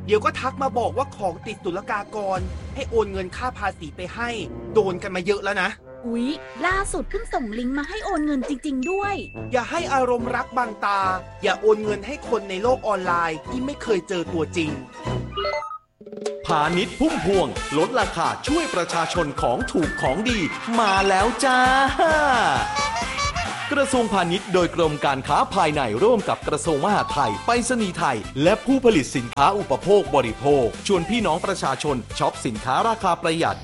เดี๋ยวก็ทักมาบอกว่าของติดศุลกากรให้โอนเงินค่าภาษีไปให้โดนกันมาเยอะแล้วนะอุ๊ยล่าสุดเพิ่งส่งลิงก์มาให้โอนเงินจริงๆด้วยอย่าให้อารมณ์รักบังตาอย่าโอนเงินให้คนในโลกออนไลน์ที่ไม่เคยเจอตัวจริงพาณิชย์พุ่มพวงลดราคาช่วยประชาชนของถูกของดีมาแล้วจ้ากระทรวงพาณิชย์โดยกรมการค้าภายในร่วมกับกระทรวงมหาดไทยไปรษณีย์ไทยและผู้ผลิตสินค้าอุปโภคบริโภคชวนพี่น้องประชาชนช็อปสินค้าราคาประหยัด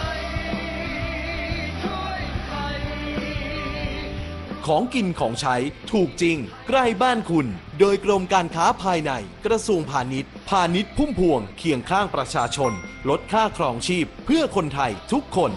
ของกินของใช้ถูกจริงใกล้บ้านคุณโดยกรมการค้าภายในกระทรวงพาณิชย์พาณิชย์พุ่มพวงเคียงข้างประชาชนลดค่าครองชีพเพื่อคนไทยทุกคน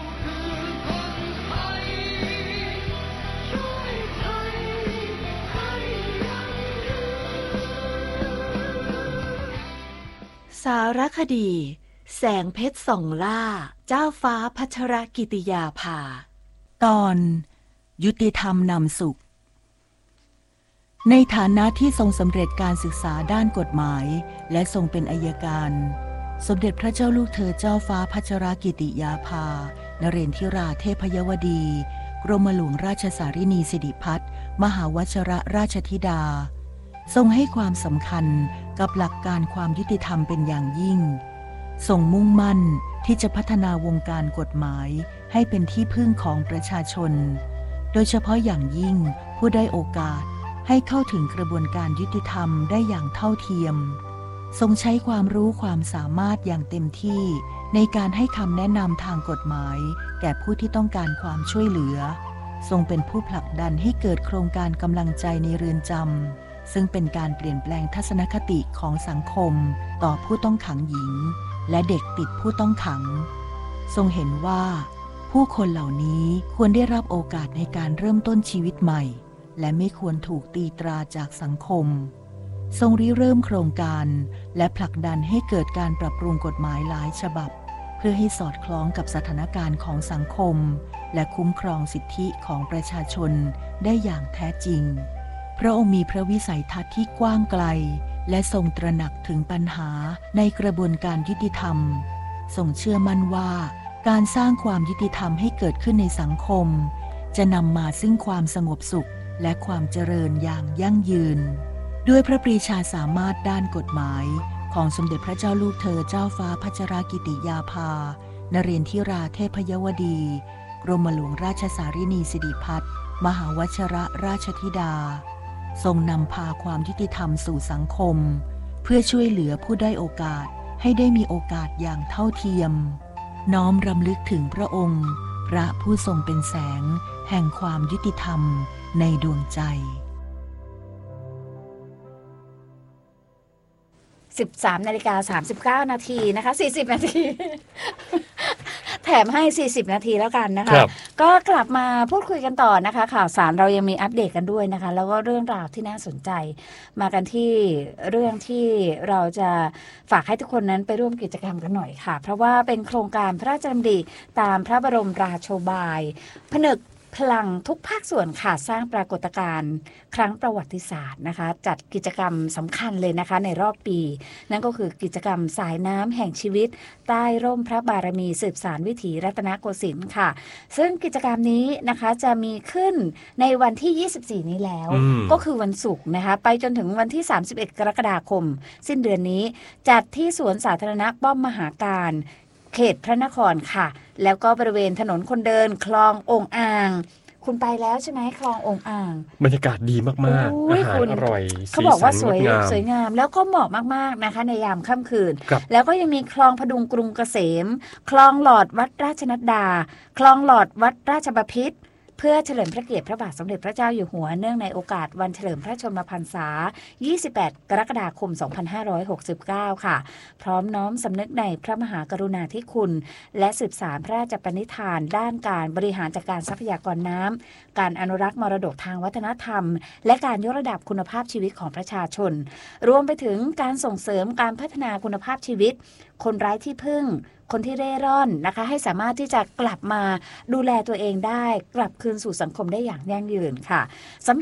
สารคดีแสงเพชรส่องล่าเจ้าฟ้าพัชรกิติยาภาตอนยุติธรรมนำสุขในฐานะที่ทรงสำเร็จการศึกษาด้านกฎหมายและทรงเป็นอัยการสมเด็จพระเจ้าลูกเธอเจ้าฟ้าพัชรกิติยาภานเรนทิราเทพยวดีกรมหลวงราชสารินีสิริพัฒน์มหาวชรราชธิดาทรงให้ความสำคัญกับหลักการความยุติธรรมเป็นอย่างยิ่งทรงมุ่งมั่นที่จะพัฒนาวงการกฎหมายให้เป็นที่พึ่งของประชาชนโดยเฉพาะอย่างยิ่งผู้ได้โอกาสให้เข้าถึงกระบวนการยุติธรรมได้อย่างเท่าเทียมทรงใช้ความรู้ความสามารถอย่างเต็มที่ในการให้คำแนะนำทางกฎหมายแก่ผู้ที่ต้องการความช่วยเหลือทรงเป็นผู้ผลักดันให้เกิดโครงการกำลังใจในเรือนจำซึ่งเป็นการเปลี่ยนแปลงทัศนคติของสังคมต่อผู้ต้องขังหญิงและเด็กติดผู้ต้องขังทรงเห็นว่าผู้คนเหล่านี้ควรได้รับโอกาสในการเริ่มต้นชีวิตใหม่และไม่ควรถูกตีตราจากสังคมทรงริเริ่มโครงการและผลักดันให้เกิดการปรับปรุงกฎหมายหลายฉบับเพื่อให้สอดคล้องกับสถานการณ์ของสังคมและคุ้มครองสิทธิของประชาชนได้อย่างแท้จริงพระองค์มีพระวิสัยทัศน์ที่กว้างไกลและทรงตระหนักถึงปัญหาในกระบวนการยุติธรรมทรงเชื่อมั่นว่าการสร้างความยุติธรรมให้เกิดขึ้นในสังคมจะนำมาซึ่งความสงบสุขและความเจริญอย่างยั่งยืนด้วยพระปรีชาสามารถด้านกฎหมายของสมเด็จพระเจ้าลูกเธอเจ้าฟ้าพัชรกิติยาภานเรนทิราเทพยวดีกรมหลวงราชสารินีสิริพัฒน์มหาวชรราชธิดาทรงนำพาความยุติธรรมสู่สังคมเพื่อช่วยเหลือผู้ได้โอกาสให้ได้มีโอกาสอย่างเท่าเทียมน้อมรำลึกถึงพระองค์พระผู้ทรงเป็นแสงแห่งความยุติธรรมในดวงใจสิบสามนาฬิกาสามสิบเก้านาทีนะคะสี่สิบนาทีแถมให้สี่สิบนาทีแล้วกันนะคะก็กลับมาพูดคุยกันต่อนะคะข่าวสารเรายังมีอัปเดตกันด้วยนะคะแล้วก็เรื่องราวที่น่าสนใจมากันที่เรื่องที่เราจะฝากให้ทุกคนนั้นไปร่วมกิจกรรมกันหน่อยค่ะเพราะว่าเป็นโครงการพระราชดำริตามพระบรมราโชบายผนึกพลังทุกภาคส่วนค่ะสร้างปรากฏการณ์ครั้งประวัติศาสตร์นะคะจัดกิจกรรมสำคัญเลยนะคะในรอบปีนั่นก็คือกิจกรรมสายน้ำแห่งชีวิตใต้ร่มพระบารมีสืบสานวิถีรัตนโกสินทร์ค่ะซึ่งกิจกรรมนี้นะคะจะมีขึ้นในวันที่ยี่สิบสี่นี้แล้วก็คือวันศุกร์นะคะไปจนถึงวันที่สามสิบเอ็ดกรกฎาคมสิ้นเดือนนี้จัดที่สวนสาธารณะป้อมมหาการเขตพระนครค่ะแล้วก็บริเวณถนนคนเดินคลององอ่างคุณไปแล้วใช่ไหมคลององอ่างบรรยากาศดีมากๆอาหารอร่อยเขาบอกว่าสวยสวยงามแล้วก็เหมาะมากๆนะคะในยามค่ำคืนแล้วก็ยังมีคลองพดุงกรุงเกษมคลองหลอดวัดราชนัดดาคลองหลอดวัดราชบพิตรเพื่อเฉลิมพระเกียรติพระบาทสมเด็จพระเจ้าอยู่หัวเนื่องในโอกาสวันเฉลิมพระชนมพรรษายี่สิบแปดกรกฎาคมสองพันห้าร้อยหกสิบเก้าค่ะพร้อมน้อมสำนึกในพระมหากรุณาธิคุณและสืบสานพระราชปณิธานด้านการบริหารจัดการทรัพยากรน้ำการอนุรักษ์มรดกทางวัฒนธรรมและการยกระดับคุณภาพชีวิตของประชาชนรวมไปถึงการส่งเสริมการพัฒนาคุณภาพชีวิตคนไร้ที่พึ่งคนที่เร่ร่อนนะคะให้สามารถที่จะกลับมาดูแลตัวเองได้กลับคืนสู่สังคมได้อย่างยั่งยืนค่ะสำหรับ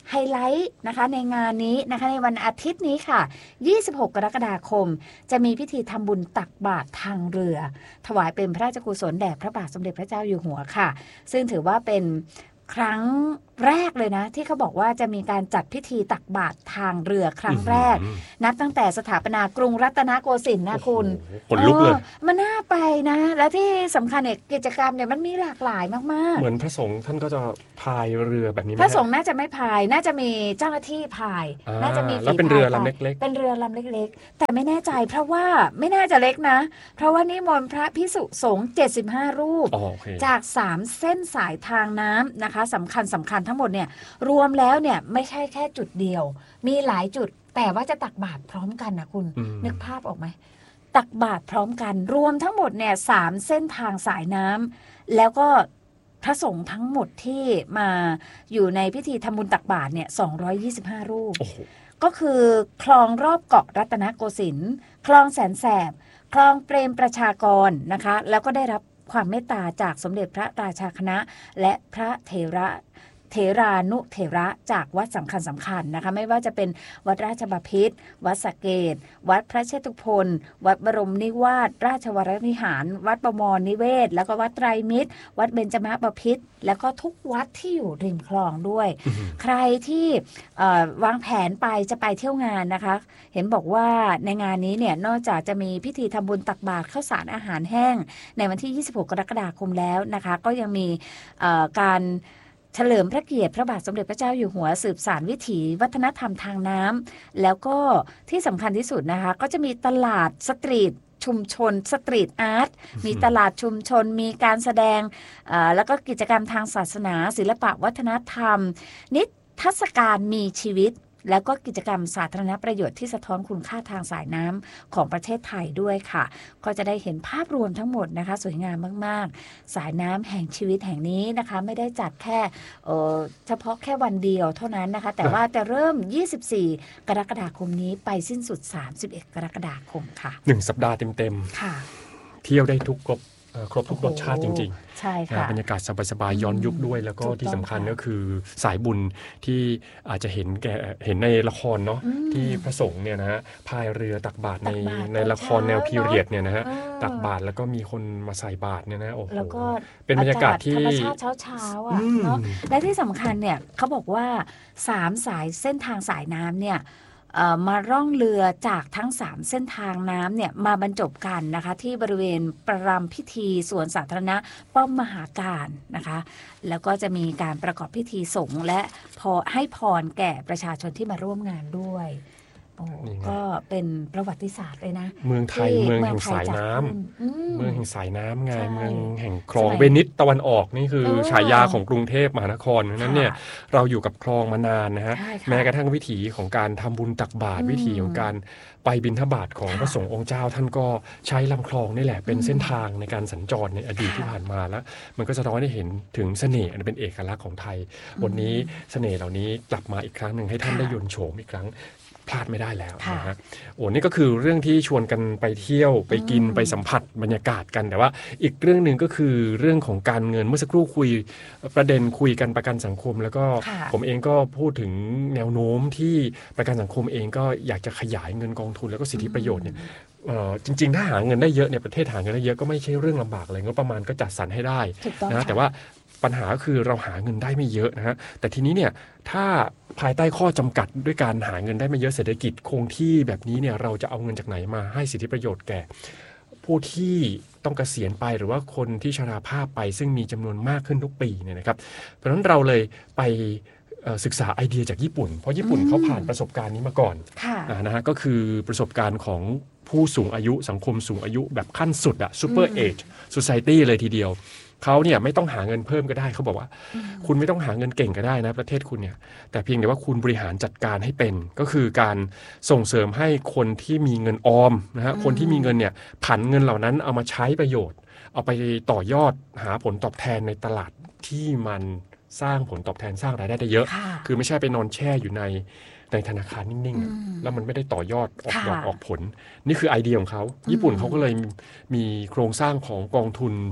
ไฮไลท์นะคะในงานนี้นะคะในวันอาทิตย์นี้ค่ะยี่สิบหกกรกฎาคมจะมีพิธีทำบุญตักบาตรทางเรือถวายเป็นพระราชกุศลแด่พระบาทสมเด็จพระเจ้าอยู่หัวค่ะซึ่งถือว่าเป็นครั้งแรกเลยนะที่เขาบอกว่าจะมีการจัดพิธีตักบาตรทางเรือครั้งแรกนับตั้งแต่สถาปนากรุงรัตนโกสินทร์นะคุณคนลุกเลยมันน่าไปนะและที่สำคัญเนี่ยกิจกรรมเนี่ยมันมีหลากหลายมากๆเหมือนพระสงฆ์ท่านก็จะพายเรือแบบนี้ไหมพระสงฆ์น่าจะไม่พายน่าจะมีเจ้าหน้าที่พายน่าจะมีแล้วเป็นเรือลำเล็กๆเป็นเรือลำเล็กๆแต่ไม่แน่ใจเพราะว่าไม่น่าจะเล็กนะเพราะว่านิมนต์พระภิกษุสงฆ์เจ็ดสิบห้ารูปจากสามเส้นสายทางน้ำนะคะสำคัญสำคัญทั้งหมดเนี่ยรวมแล้วเนี่ยไม่ใช่แค่จุดเดียวมีหลายจุดแต่ว่าจะตักบาตรพร้อมกันนะคุณนึกภาพออกไหมตักบาตรพร้อมกันรวมทั้งหมดเนี่ยสามเส้นทางสายน้ำแล้วก็พระสงฆ์ทั้งหมดที่มาอยู่ในพิธีทำบุญตักบาตรเนี่ยสองร้อยยี่สิบห้ารูปก็คือคลองรอบเกาะรัตนโกสินทร์คลองแสนแสบคลองเปรมประชากรนะคะแล้วก็ได้รับความเมตตาจากสมเด็จพระราชาคณะและพระเถระเถรานุเถระจากวัดสำคัญสำคัญนะคะไม่ว่าจะเป็นวัดราชบพิตรวัดสะเกษวัดพระเชตุพนวัดบรมนิวาสราชวรวิหารวัดบวรนิเวศแล้วก็วัดไตรมิตรวัดเบญจมบพิตรแล้วก็ทุกวัดที่อยู่ริมคลองด้วย ใครที่วางแผนไปจะไปเที่ยวงานนะคะเห็นบอกว่าในงานนี้เนี่ยนอกจากจะมีพิธีทำบุญตักบาตรข้าวสารอาหารแห้งในวันที่ยี่สิบหกกรกฎาคมแล้วนะคะก็ยังมีการเฉลิมพระเกียรติพระบาทสมเด็จพระเจ้าอยู่หัวสืบสานวิถีวัฒนธรรมทางน้ำแล้วก็ที่สำคัญที่สุดนะคะก็จะมีตลาดสตรีทชุมชนสตรีทอาร์ตมีตลาดชุมชนมีการแสดงแล้วก็กิจกรรมทางศาสนาศิลปะวัฒนธรรมนิทรรศการมีชีวิตแล้วก็กิจกรรมสาธารณประโยชน์ที่สะท้อนคุณค่าทางสายน้ำของประเทศไทยด้วยค่ะก็จะได้เห็นภาพรวมทั้งหมดนะคะสวยงามมากๆสายน้ำแห่งชีวิตแห่งนี้นะคะไม่ได้จัดแค่เอ่อเฉพาะแค่วันเดียวเท่านั้นนะคะแต่ว่าจะเริ่มยี่สิบสี่กรกฎาคมนี้ไปสิ้นสุดสามสิบเอ็ดกรกฎาคมค่ะหนึ่งสัปดาห์เต็มๆค่ะเที่ยวได้ทุกครบครบทุกรสชาติจริงๆใช่ค่ะบรรยากาศสบายๆย้อนยุคด้วยแล้วก็ที่สำคัญก็คือสายบุญที่อาจจะเห็นแกเห็นในละครเนาะที่พระสงฆ์เนี่ยนะฮะพายเรือตักบาตรในในละครแนวพีเรียดเนี่ยนะฮะตักบาตรแล้วก็มีคนมาใส่บาตรเนี่ยนะโอ้โหเป็นบรรยากาศที่ธรรมชาติเช้าๆอ่ะเนาะและที่สำคัญเนี่ยเขาบอกว่าสามสายเส้นทางสายน้ำเนี่ยมาร่องเรือจากทั้งสามเส้นทางน้ำเนี่ยมาบรรจบกันนะคะที่บริเวณประรำพิธีสวนสาธารณะป้อมมหาการนะคะแล้วก็จะมีการประกอบพิธีสงฆ์และพอให้พรแก่ประชาชนที่มาร่วมงานด้วยโอ้ก็เป็นประวัติศาสตร์เลยนะเมืองไทยเมืองแห่งสายน้ำเมืองแห่งสายน้ำไงเมืองแห่งคลองเวนิสตะวันออกนี่คือฉายาของกรุงเทพมหานครนั้นเนี่ยเราอยู่กับคลองมานานนะฮะแม้กระทั่งวิถีของการทำบุญตักบาตรวิถีของการไปบิณฑบาตของพระสงฆ์องค์เจ้าท่านก็ใช้ลำคลองนี่แหละเป็นเส้นทางในการสัญจรในอดีตที่ผ่านมาแล้วมันก็สะท้อนให้เห็นถึงเสน่ห์อันเป็นเอกลักษณ์ของไทยวันนี้เสน่ห์เหล่านี้กลับมาอีกครั้งหนึ่งให้ท่านได้ยนต์โฉมอีกครั้งพลาดไม่ได้แล้วนะฮะโอ้นี่ก็คือเรื่องที่ชวนกันไปเที่ยวไปกินไปสัมผัสบรรยากาศกันแต่ว่าอีกเรื่องนึงก็คือเรื่องของการเงินเมื่อสักครู่คุยประเด็นคุยกันประกันสังคมแล้วก็ผมเองก็พูดถึงแนวโน้มที่ประกันสังคมเองก็อยากจะขยายเงินกองทุนแล้วก็สิทธิประโยชน์เนี่ยจริงๆถ้าหาเงินได้เยอะเนี่ยประเทศหาเงินได้เยอะก็ไม่ใช่เรื่องลำบากเลยงบประมาณก็จัดสรรให้ได้นะแต่ว่าปัญหาคือเราหาเงินได้ไม่เยอะนะฮะแต่ทีนี้เนี่ยถ้าภายใต้ข้อจำกัดด้วยการหาเงินได้ไม่เยอะเศรษฐกิจคงที่แบบนี้เนี่ยเราจะเอาเงินจากไหนมาให้สิทธิประโยชน์แก่ผู้ที่ต้องเกษียณไปหรือว่าคนที่ชราภาพไปซึ่งมีจำนวนมากขึ้นทุกปีเนี่ยนะครับเพราะฉะนั้นเราเลยไปศึกษาไอเดียจากญี่ปุ่นเพราะญี่ปุ่นเขาผ่านประสบการณ์นี้มาก่อนนะฮะก็คือประสบการณ์ของผู้สูงอายุสังคมสูงอายุแบบขั้นสุดอะซูเปอร์เอจโซไซตี้เลยทีเดียวเขาเนี่ยไม่ต้องหาเงินเพิ่มก็ได้เขาบอกว่าคุณไม่ต้องหาเงินเก่งก็ได้นะประเทศคุณเนี่ยแต่เพียงแต่ว่าคุณบริหารจัดการให้เป็นก็คือการส่งเสริมให้คนที่มีเงินออมนะฮะคนที่มีเงินเนี่ยผันเงินเหล่านั้นเอามาใช้ประโยชน์เอาไปต่อยอดหาผลตอบแทนในตลาดที่มันสร้างผลตอบแทนสร้างรายได้ได้เยอะคือไม่ใช่ไปนอนแช่อยู่ในในธนาคารนิ่งๆแล้วมันไม่ได้ต่อยอดออกดอกออกผลนี่คือไอเดียของเขาญี่ปุ่นเขาก็เลยมีโครงสร้างของกองทุน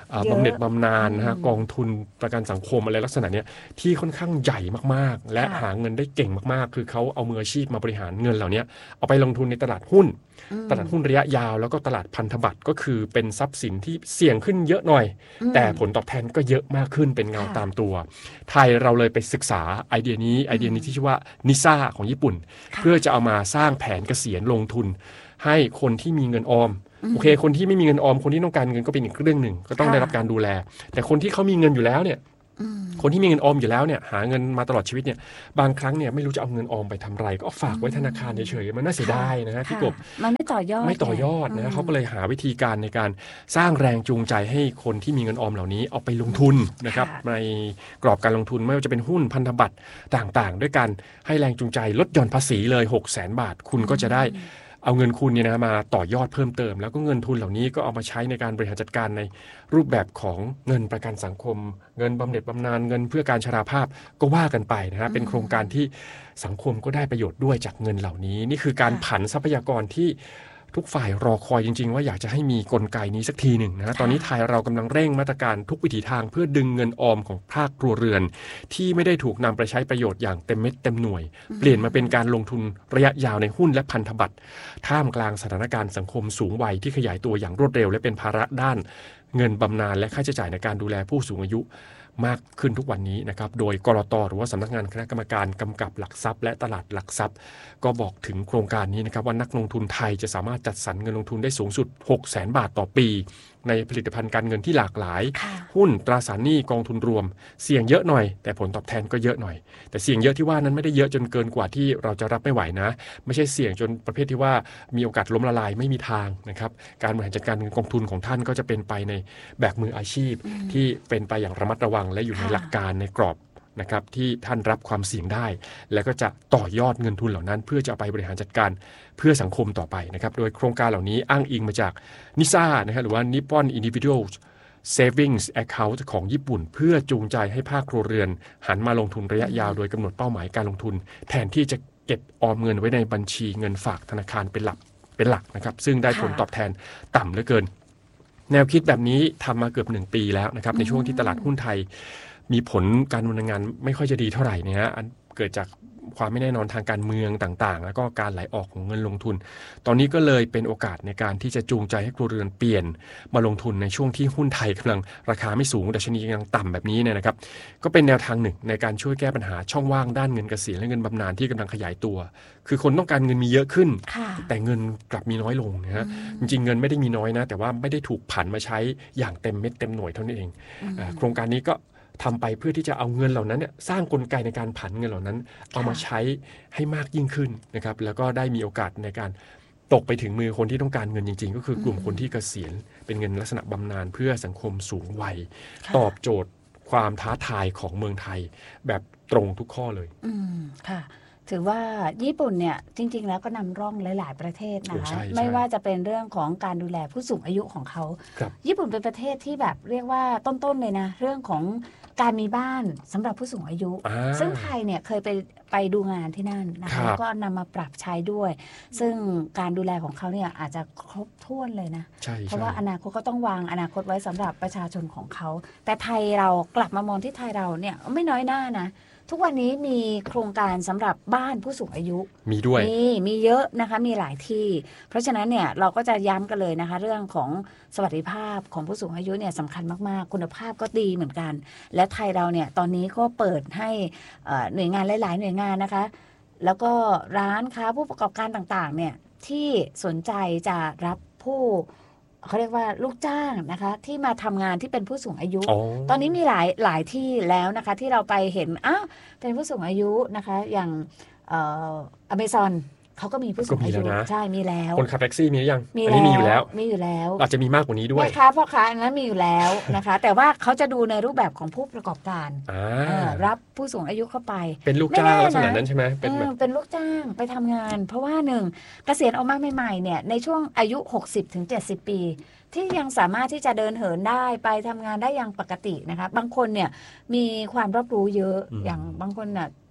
บำเหน็จบำนาญนะฮะกองทุนประกันสังคมอะไรลักษณะนี้ที่ค่อนข้างใหญ่มากๆและหาเงินได้เก่งมากๆคือเขาเอามืออาชีพมาบริหารเงินเหล่านี้เอาไปลงทุนในตลาดหุ้นตลาดหุ้นระยะยาวแล้วก็ตลาดพันธบัตรก็คือเป็นทรัพย์สินที่เสี่ยงขึ้นเยอะหน่อยแต่ผลตอบแทนก็เยอะมากขึ้นเป็นเงาตามตัวไทยเราเลยไปศึกษาไอเดียนี้ไอเดียนี้ที่ชื่อว่านิซ่าของญี่ปุ่นเพื่อจะเอามาสร้างแผนเกษียณลงทุนให้คนที่มีเงินออมโอเคคนที่ไม่มีเงินออมคนที่ต้องการเงินก็เป็นอีกเรื่องหนึ่งก็ต้องได้รับการดูแลแต่คนที่เขามีเงินอยู่แล้วเนี่ยคนที่มีเงินออมอยู่แล้วเนี่ยหาเงินมาตลอดชีวิตเนี่ยบางครั้งเนี่ยไม่รู้จะเอาเงินออมไปทำไรก็ฝากไว้ธนาคารเฉยๆมันน่าเสียดายนะฮะพี่กบมันไม่ต่อยอดไม่ต่อยอดนะเขาก็เลยหาวิธีการในการสร้างแรงจูงใจให้คนที่มีเงินออมเหล่านี้เอาไปลงทุนนะครับในกรอบการลงทุนไม่ว่าจะเป็นหุ้นพันธบัตรต่างๆด้วยกันให้แรงจูงใจลดหย่อนภาษีเลย หกแสน บาทคุณก็จะได้เอาเงินคุณเนี่ยนะมาต่อยอดเพิ่มเติมแล้วก็เงินทุนเหล่านี้ก็เอามาใช้ในการบริหารจัดการในรูปแบบของเงินประกันสังคมเงินบำเหน็จบำนาญเงินเพื่อการชราภาพก็ว่ากันไปนะฮะเป็นโครงการที่สังคมก็ได้ประโยชน์ด้วยจากเงินเหล่านี้นี่คือการผันทรัพยากรที่ทุกฝ่ายรอคอยจริงๆว่าอยากจะให้มีกลไกนี้สักทีหนึ่งนะตอนนี้ไทยเรากำลังเร่งมาตรการทุกวิถีทางเพื่อดึงเงินออมของภาคครัวเรือนที่ไม่ได้ถูกนำไปใช้ประโยชน์อย่างเต็มเม็ดเต็มหน่วยเปลี่ยนมาเป็นการลงทุนระยะยาวในหุ้นและพันธบัตรท่ามกลางสถานการณ์สังคมสูงวัยที่ขยายตัวอย่างรวดเร็วและเป็นภาระด้านเงินบำนาญและค่าใช้จ่ายในการดูแลผู้สูงอายุมากขึ้นทุกวันนี้นะครับโดยกลต.หรือว่าสำนักงานคณะกรรมการกำกับหลักทรัพย์และตลาดหลักทรัพย์ก็บอกถึงโครงการนี้นะครับว่านักลงทุนไทยจะสามารถจัดสรรเงินลงทุนได้สูงสุด หกแสน บาทต่อปีในผลิตภัณฑ์การเงินที่หลากหลายหุ้นตราสารหนี้กองทุนรวมเสี่ยงเยอะหน่อยแต่ผลตอบแทนก็เยอะหน่อยแต่เสี่ยงเยอะที่ว่านั้นไม่ได้เยอะจนเกินกว่าที่เราจะรับไม่ไหวนะไม่ใช่เสี่ยงจนประเภทที่ว่ามีโอกาสล้มละลายไม่มีทางนะครับการบริหารจัดการเงินกองทุนของท่านก็จะเป็นไปในแบบมืออาชีพที่เป็นไปอย่างระมัดระวังและอยู่ในหลักการในกรอบนะครับที่ท่านรับความเสี่ยงได้และก็จะต่อยอดเงินทุนเหล่านั้นเพื่อจะไปบริหารจัดการเพื่อสังคมต่อไปนะครับโดยโครงการเหล่านี้อ้างอิงมาจากนิซ่านะครับหรือว่า Nippon Individual Savings Account ของญี่ปุ่นเพื่อจูงใจให้ภาคครัวเรือนหันมาลงทุนระยะยาวโดยกำหนดเป้าหมายการลงทุนแทนที่จะเก็บออมเงินไว้ในบัญชีเงินฝากธนาคารเป็นหลักเป็นหลักนะครับซึ่งได้ผลตอบแทนต่ำเหลือเกินแนวคิดแบบนี้ทำมาเกือบหนึ่งปีแล้วนะครับในช่วงที่ตลาดหุ้นไทยมีผลการดำเนินงานไม่ค่อยจะดีเท่าไหร่เนี่ยฮะเกิดจากความไม่แน่นอนทางการเมืองต่างๆแล้วก็การไหลออกของเงินลงทุนตอนนี้ก็เลยเป็นโอกาสในการที่จะจูงใจให้ครัวเรือนเปลี่ยนมาลงทุนในช่วงที่หุ้นไทยกำลังราคาไม่สูงดัชนีกำลังต่ำแบบนี้เนี่ยนะครับก็เป็นแนวทางหนึ่งในการช่วยแก้ปัญหาช่องว่างด้านเงินเกษียณและเงินบำนาญที่กำลังขยายตัวคือคนต้องการเงินมีเยอะขึ้นแต่เงินกลับมีน้อยลงนะฮะจริงๆเงินไม่ได้มีน้อยนะแต่ว่าไม่ได้ถูกผันมาใช้อย่างเต็มเม็ดเต็มหน่วยเท่านั้นเองโครงการนี้ก็ทำไปเพื่อที่จะเอาเงินเหล่านั้นเนี่ยสร้างกลไกในการผันเงินเหล่านั้นเอามาใช้ให้มากยิ่งขึ้นนะครับแล้วก็ได้มีโอกาสในการตกไปถึงมือคนที่ต้องการเงินจริงๆก็คือกลุ่มคนที่เกษียณเป็นเงินลักษณะบำนาญเพื่อสังคมสูงวัยตอบโจทย์ความท้าทายของเมืองไทยแบบตรงทุกข้อเลยอืมค่ะถือว่าญี่ปุ่นเนี่ยจริงๆแล้วก็นำร่องหลายๆประเทศนะคะไม่ว่าจะเป็นเรื่องของการดูแลผู้สูงอายุของเขาญี่ปุ่นเป็นประเทศที่แบบเรียกว่าต้นๆเลยนะเรื่องของการมีบ้านสำหรับผู้สูงอายุซึ่งไทยเนี่ยเคยไปไปดูงานที่นั่นนะคะแล้วก็นำมาปรับใช้ด้วยซึ่งการดูแลของเขาเนี่ยอาจจะครบถ้วนเลยนะเพราะว่าอนาคตก็ต้องวางอนาคตไว้สำหรับประชาชนของเขาแต่ไทยเรากลับมามองที่ไทยเราเนี่ยไม่น้อยหน้านะทุกวันนี้มีโครงการสำหรับบ้านผู้สูงอายุมีด้วยมีมีเยอะนะคะมีหลายที่เพราะฉะนั้นเนี่ยเราก็จะย้ำกันเลยนะคะเรื่องของสวัสดิภาพของผู้สูงอายุเนี่ยสำคัญมากๆคุณภาพก็ดีเหมือนกันและไทยเราเนี่ยตอนนี้ก็เปิดให้หน่วยงานหลายๆหน่วยงานนะคะแล้วก็ร้านค้าผู้ประกอบการต่างๆเนี่ยที่สนใจจะรับผู้เขาเรียกว่าลูกจ้างนะคะที่มาทำงานที่เป็นผู้สูงอายุ oh. ตอนนี้มีหลายหลายที่แล้วนะคะที่เราไปเห็นอ้าวเป็นผู้สูงอายุนะคะอย่างเอ่อ Amazon เขาก็มีผู้สูงอายุใช่มีแล้วคนขับแท็กซี่มีหรือยังอันนี้มีอยู่แล้วมีอยู่แล้วอาจจะมีมากกว่านี้ด้วยแม่ค้าพ่อค้าอันนั้นมีอยู่แล้วนะคะแต่ว่าเขาจะดูในรูปแบบของผู้ประกอบการรับผู้สูงอายุเข้าไปเป็นลูกจ้างลักษณะนั้นใช่ไหมเป็นเป็นลูกจ้างไปทำงานเพราะว่าหนึ่งเกษียณออกมาใหม่ๆเนี่ยในช่วงอายุ หกสิบถึงเจ็ดสิบ ปีที่ยังสามารถที่จะเดินเหินได้ไปทำงานได้อย่างปกตินะคะบางคนเนี่ยมีความรอบรู้เยอะ อ, อย่างบางคนน่ะ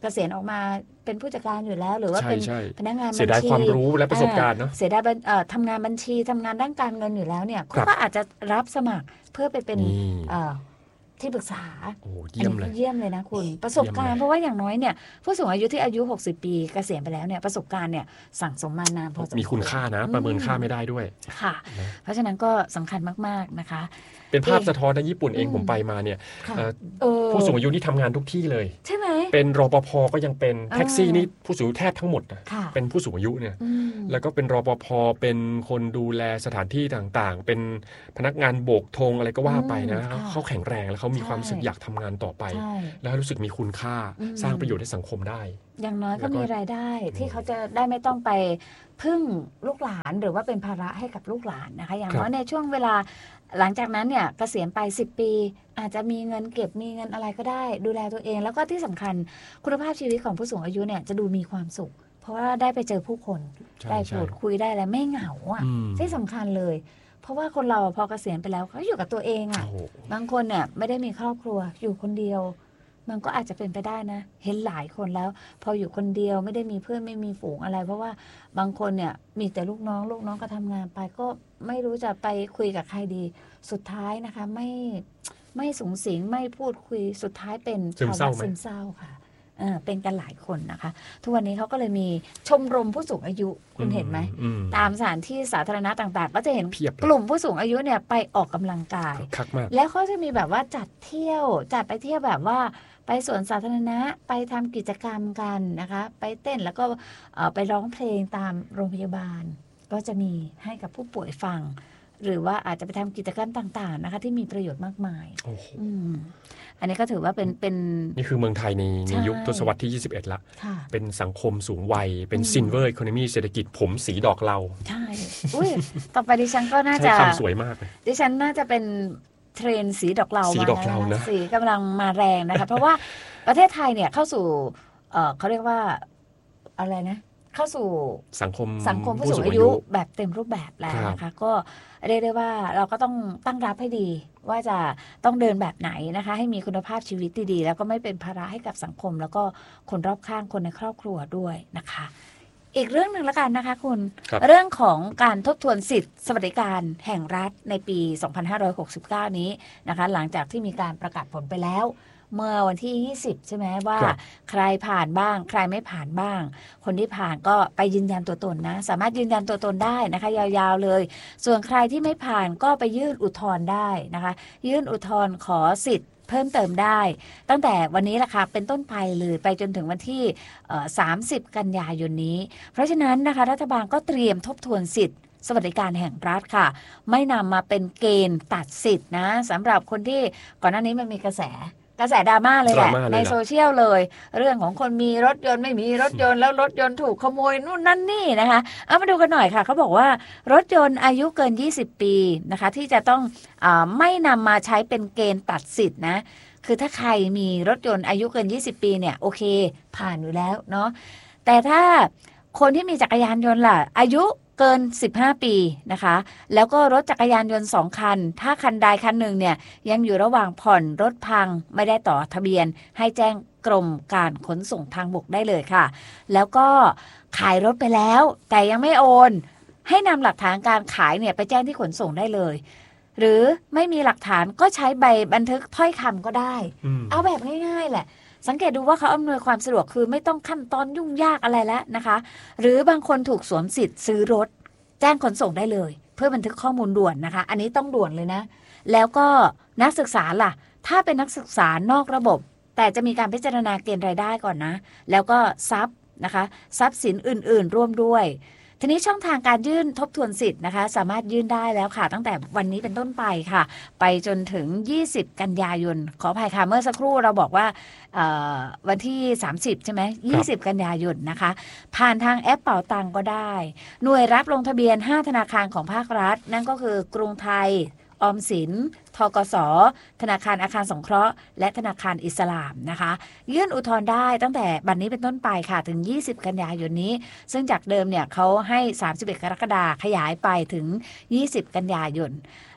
เกษียณออกมาเป็นผู้จัดการอยู่แล้วหรือว่าเป็นพนักงานบัญชีเสียดายความรู้และประสบการณ์เนาะเสียดายทำงานบัญชีทำงานด้านการเงินอยู่แล้วเนี่ยก็อาจจะรับสมัครเพื่อไปเป็นที่ปรึกษาโอ้เยี่ยมเลยเยี่ยมเลยนะคุณประสบการณ์เพราะว่าอย่างน้อยเนี่ยผู้สูงอายุที่อายุหกสิบปีเกษียณไปแล้วเนี่ยประสบการณ์เนี่ยสั่งสมมานานพอสมควรมีคุณค่านะประเมินค่าไม่ได้ด้วยค่ะเพราะฉะนั้นก็สำคัญมากๆนะคะเป็นภาพสะท้อนในญี่ปุ่นเองผมไปมาเนี่ยผู้สูงอายุนี่ทำงานทุกที่เลยใช่ไหมเป็นรปภก็ยังเป็นแท็กซี่นี่ผู้สูงอายุแทบทั้งหมดเป็นผู้สูงอายุเนี่ยแล้วก็เป็นรปภเป็นคนดูแลสถานที่ต่างๆเป็นพนักงานโบกธงอะไรก็ว่าไปนะเขาแข็งแรงแล้วเขามีความรู้สึกอยากทำงานต่อไปแล้วรู้สึกมีคุณค่าสร้างประโยชน์ให้สังคมได้อย่างน้อยก็มีรายได้ที่เขาจะได้ไม่ต้องไปพึ่งลูกหลานหรือว่าเป็นภาระให้กับลูกหลานนะคะอย่างน้อยในช่วงเวลาหลังจากนั้นเนี่ยเกษียณไปสิบปีอาจจะมีเงินเก็บมีเงินอะไรก็ได้ดูแลตัวเองแล้วก็ที่สำคัญคุณภาพชีวิตของผู้สูงอายุเนี่ยจะดูมีความสุขเพราะว่าได้ไปเจอผู้คนได้พูดคุยได้แล้วไม่เหงาอ่ะที่สำคัญเลยเพราะว่าคนเราพอเกษียณไปแล้วเขาอยู่กับตัวเองอ่ะบางคนเนี่ยไม่ได้มีครอบครัวอยู่คนเดียวมันก็อาจจะเป็นไปได้นะเห็นหลายคนแล้วพออยู่คนเดียวไม่ได้มีเพื่อนไม่มีฝูงอะไรเพราะว่าบางคนเนี่ยมีแต่ลูกน้องลูกน้องก็ทำงานไปก็ไม่รู้จะไปคุยกับใครดีสุดท้ายนะคะไม่ไม่สูงสิงไม่พูดคุยสุดท้ายเป็นภาวะซึมเศร้าค่ะเออเป็นกันหลายคนนะคะทุกวันนี้เขาก็เลยมีชมรมผู้สูงอายุคุณเห็นไหมตามสถานที่สาธารณะต่างๆก็จะเห็นกลุ่มผู้สูงอายุเนี่ยไปออกกำลังกายแล้วเขาจะมีแบบว่าจัดเที่ยวจัดไปเที่ยวแบบว่าไปสวนสาธารณะไปทำกิจกรรมกันนะคะไปเต้นแล้วก็ไปร้องเพลงตามโรงพยาบาลก็จะมีให้กับผู้ป่วยฟังหรือว่าอาจจะไปทำกิจกรรมต่างๆนะคะที่มีประโยชน์มากมายอืมอันนี้ก็ถือว่าเป็นเป็นนี่คือเมืองไทยในในยุคทศวรรษที่ยี่สิบเอ็ดละเป็นสังคมสูงวัยเป็นซินเวอร์อีโคโนมีเศรษฐกิจผมสีดอกเหลาใช่อุ้ยต่อไปดิฉันก็น่าจะคำสวยมากเลยดิฉันน่าจะเป็นเทรนสีดอกเหลามานะสีกำลังมาแรงนะคะเพราะว่าประเทศไทยเนี่ยเข้าสู่เอ่อเขาเรียกว่าอะไรนะเข้าสู่สังคมสังคมผู้สูงอายุแบบเต็มรูปแบบแล้วนะคะก็เรียกได้ว่าเราก็ต้องตั้งรับให้ดีว่าจะต้องเดินแบบไหนนะคะให้มีคุณภาพชีวิตดีๆแล้วก็ไม่เป็นภาระให้กับสังคมแล้วก็คนรอบข้างคนในครอบครัวด้วยนะคะอีกเรื่องหนึ่งละกันนะคะคุณเรื่องของการทบทวนสิทธิสวัสดิการแห่งรัฐในปีสองพันห้าร้อยหกสิบเก้านี้นะคะหลังจากที่มีการประกาศผลไปแล้วเมื่อวันที่ยี่สิบใช่ไหมว่าใครผ่านบ้างใครไม่ผ่านบ้างคนที่ผ่านก็ไปยืนยันตัวตนนะสามารถยืนยันตัวตนได้นะคะยาวๆเลยส่วนใครที่ไม่ผ่านก็ไปยื่นอุทธรณ์ได้นะคะยื่นอุทธรณ์ขอสิทธิ์เพิ่มเติมได้ตั้งแต่วันนี้แหละค่ะเป็นต้นไปเลยไปจนถึงวันที่สามสิบกันยายนนี้เพราะฉะนั้นนะคะรัฐบาลก็เตรียมทบทวนสิทธิ์สวัสดิการแห่งรัฐค่ะไม่นำมาเป็นเกณฑ์ตัดสิทธิ์นะสำหรับคนที่ก่อนหน้านี้มันมีกระแสกระแสดราม่าเลยแหละในโซเชียลเลยเรื่องของคนมีรถยนต์ไม่มีรถยนต์แล้วรถยนต์ถูกขโมยนู่นนั่นนี่นะคะเอามาดูกันหน่อยค่ะเขาบอกว่ารถยนต์อายุเกินยี่สิบปีนะคะที่จะต้องอ่าไม่นำมาใช้เป็นเกณฑ์ตัดสิทธิ์นะคือถ้าใครมีรถยนต์อายุเกินยี่สิบปีเนี่ยโอเคผ่านอยู่แล้วเนาะแต่ถ้าคนที่มีจักรยานยนต์ล่ะอายุเกินสิบห้าปีนะคะแล้วก็รถจักรยานยนต์สองคันถ้าคันใดคันหนึ่งเนี่ยยังอยู่ระหว่างผ่อนรถพังไม่ได้ต่อทะเบียนให้แจ้งกรมการขนส่งทางบกได้เลยค่ะแล้วก็ขายรถไปแล้วแต่ยังไม่โอนให้นำหลักฐานการขายเนี่ยไปแจ้งที่ขนส่งได้เลยหรือไม่มีหลักฐานก็ใช้ใบบันทึกถ้อยคำก็ได้เอาแบบง่ายๆแหละสังเกตดูว่าเขาอำนวยความสะดวกคือไม่ต้องขั้นตอนยุ่งยากอะไรแล้วนะคะหรือบางคนถูกสวมสิทธิ์ซื้อรถแจ้งขนส่งได้เลยเพื่อบันทึกข้อมูลด่วนนะคะอันนี้ต้องด่วนเลยนะแล้วก็นักศึกษาล่ะถ้าเป็นนักศึกษานอกระบบแต่จะมีการพิจารณาเกณฑ์รายได้ก่อนนะแล้วก็ทรัพย์นะคะทรัพย์สินอื่นๆร่วมด้วยทีนี้ช่องทางการยื่นทบทวนสิทธิ์นะคะสามารถยื่นได้แล้วค่ะตั้งแต่วันนี้เป็นต้นไปค่ะไปจนถึงยี่สิบกันยายนขออภัยค่ะเมื่อสักครู่เราบอกว่าวันที่สามสิบใช่ไหมยี่สิบกันยายนนะคะผ่านทางแอปเป๋าตังก็ได้หน่วยรับลงทะเบียนห้าธนาคารของภาครัฐนั่นก็คือกรุงไทยออมสินธกส.ธนาคารอาคารสงเคราะห์และธนาคารอิสลามนะคะยื่นอุทธรณ์ได้ตั้งแต่บัดนี้เป็นต้นไปค่ะถึงยี่สิบกันยายนนี้ซึ่งจากเดิมเนี่ยเขาให้สามสิบเอ็ดกรกฎาคมขยายไปถึงยี่สิบกันยายน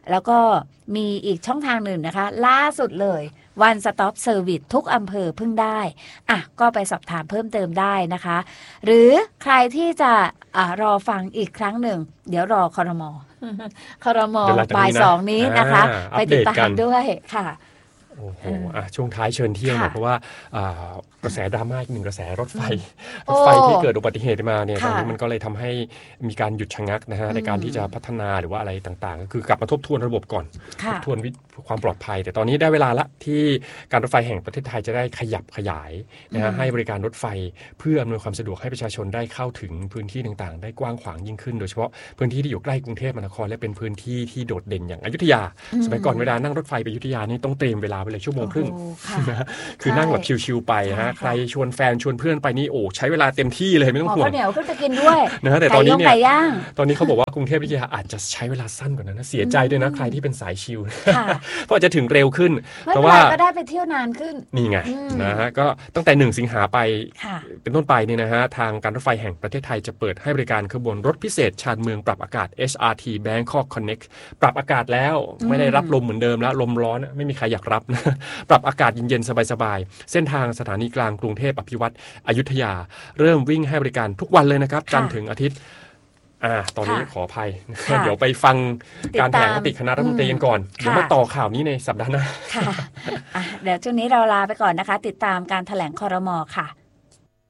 แล้วก็มีอีกช่องทางหนึ่งนะคะล่าสุดเลย One Stop Service ทุกอำเภอพึ่งได้อ่ะก็ไปสอบถามเพิ่มเติมได้นะคะหรือใครที่จะอ่ารอฟังอีกครั้งหนึ่งเดี๋ยวรอครมครมบ่ายสองนี้นะคะไปติดตามด้วยค่ะโอ้โหอ่ะช่วงท้ายเชิญเที่ยวหน่อยเพราะว่ากระแสดราม่าอีกหนึ่งกระแสรถไฟรถไฟที่เกิดอุบัติเหตุมาเนี่ยตอนนี้มันก็เลยทำให้มีการหยุดชะงักนะฮะในการที่จะพัฒนาหรือว่าอะไรต่างๆก็คือกลับมาทบทวนระบบก่อนทบทวนความปลอดภัยแต่ตอนนี้ได้เวลาละที่การรถไฟแห่งประเทศไทยจะได้ขยับขยายนะฮะให้บริการรถไฟเพื่ออำนวยความสะดวกให้ประชาชนได้เข้าถึงพื้นที่ต่างๆได้กว้างขวางยิ่งขึ้นโดยเฉพาะพื้นที่ที่อยู่ใกล้กรุงเทพมหานครและเป็นพื้นที่ที่โดดเด่นอย่างอยุธยาสมัยก่อนเวลานั่งรถไฟไปอยุธยานี่ต้องเตรียมเวลาไปเลยชั่วโมงครึ่งนะคือนั่งแบบชิวๆไปฮะใครชวนแฟนชวนเพื่อนไปนี่โอ้ใช้เวลาเต็มที่เลยไม่ต้องห่วงข้าวเหนียวขึ้นไปกินด้วยนะแต่ตอนนี้เนี่ยตอนนี้เขาบอกว่ากรุงเทพอยุธยาอาจจะใช้เวลาสั้นกว่านั้นนะเสียใจด้วยนะใครที่เป็นสายชิลเพราะจะถึงเร็วขึ้นเพราะว่าก็ได้ไปเที่ยวนานขึ้นนี่ไงนะฮะก็ตั้งแต่หนึ่งสิงหาไปเป็นต้นไปเนี่ยนะฮะทางการรถไฟแห่งประเทศไทยจะเปิดให้บริการขบวนรถพิเศษชานเมืองปรับอากาศ เอช อาร์ ที Bangkok Connect ปรับอากาศแล้วไม่ได้รับลมเหมือนเดิมแล้วลมร้อนไม่มีใครอยากรับนะปรับอากาศเย็นๆสบายๆเส้นทางสถานีกลางกรุงเทพอภิวัตรอยุธยาเริ่มวิ่งให้บริการทุกวันเลยนะครับจันทร์ถึงอาทิตย์อ่าตอนนี้ขออภัยเดี๋ยวไปฟังการแถลงมติคณะรัฐมนตรีกันก่อนเดี๋ยวมาต่อข่าวนี้ในสัปดาห์หน้าค่ะเดี๋ยวช่วงนี้เราลาไปก่อนนะคะติดตามการแถลงครม.ค่ะ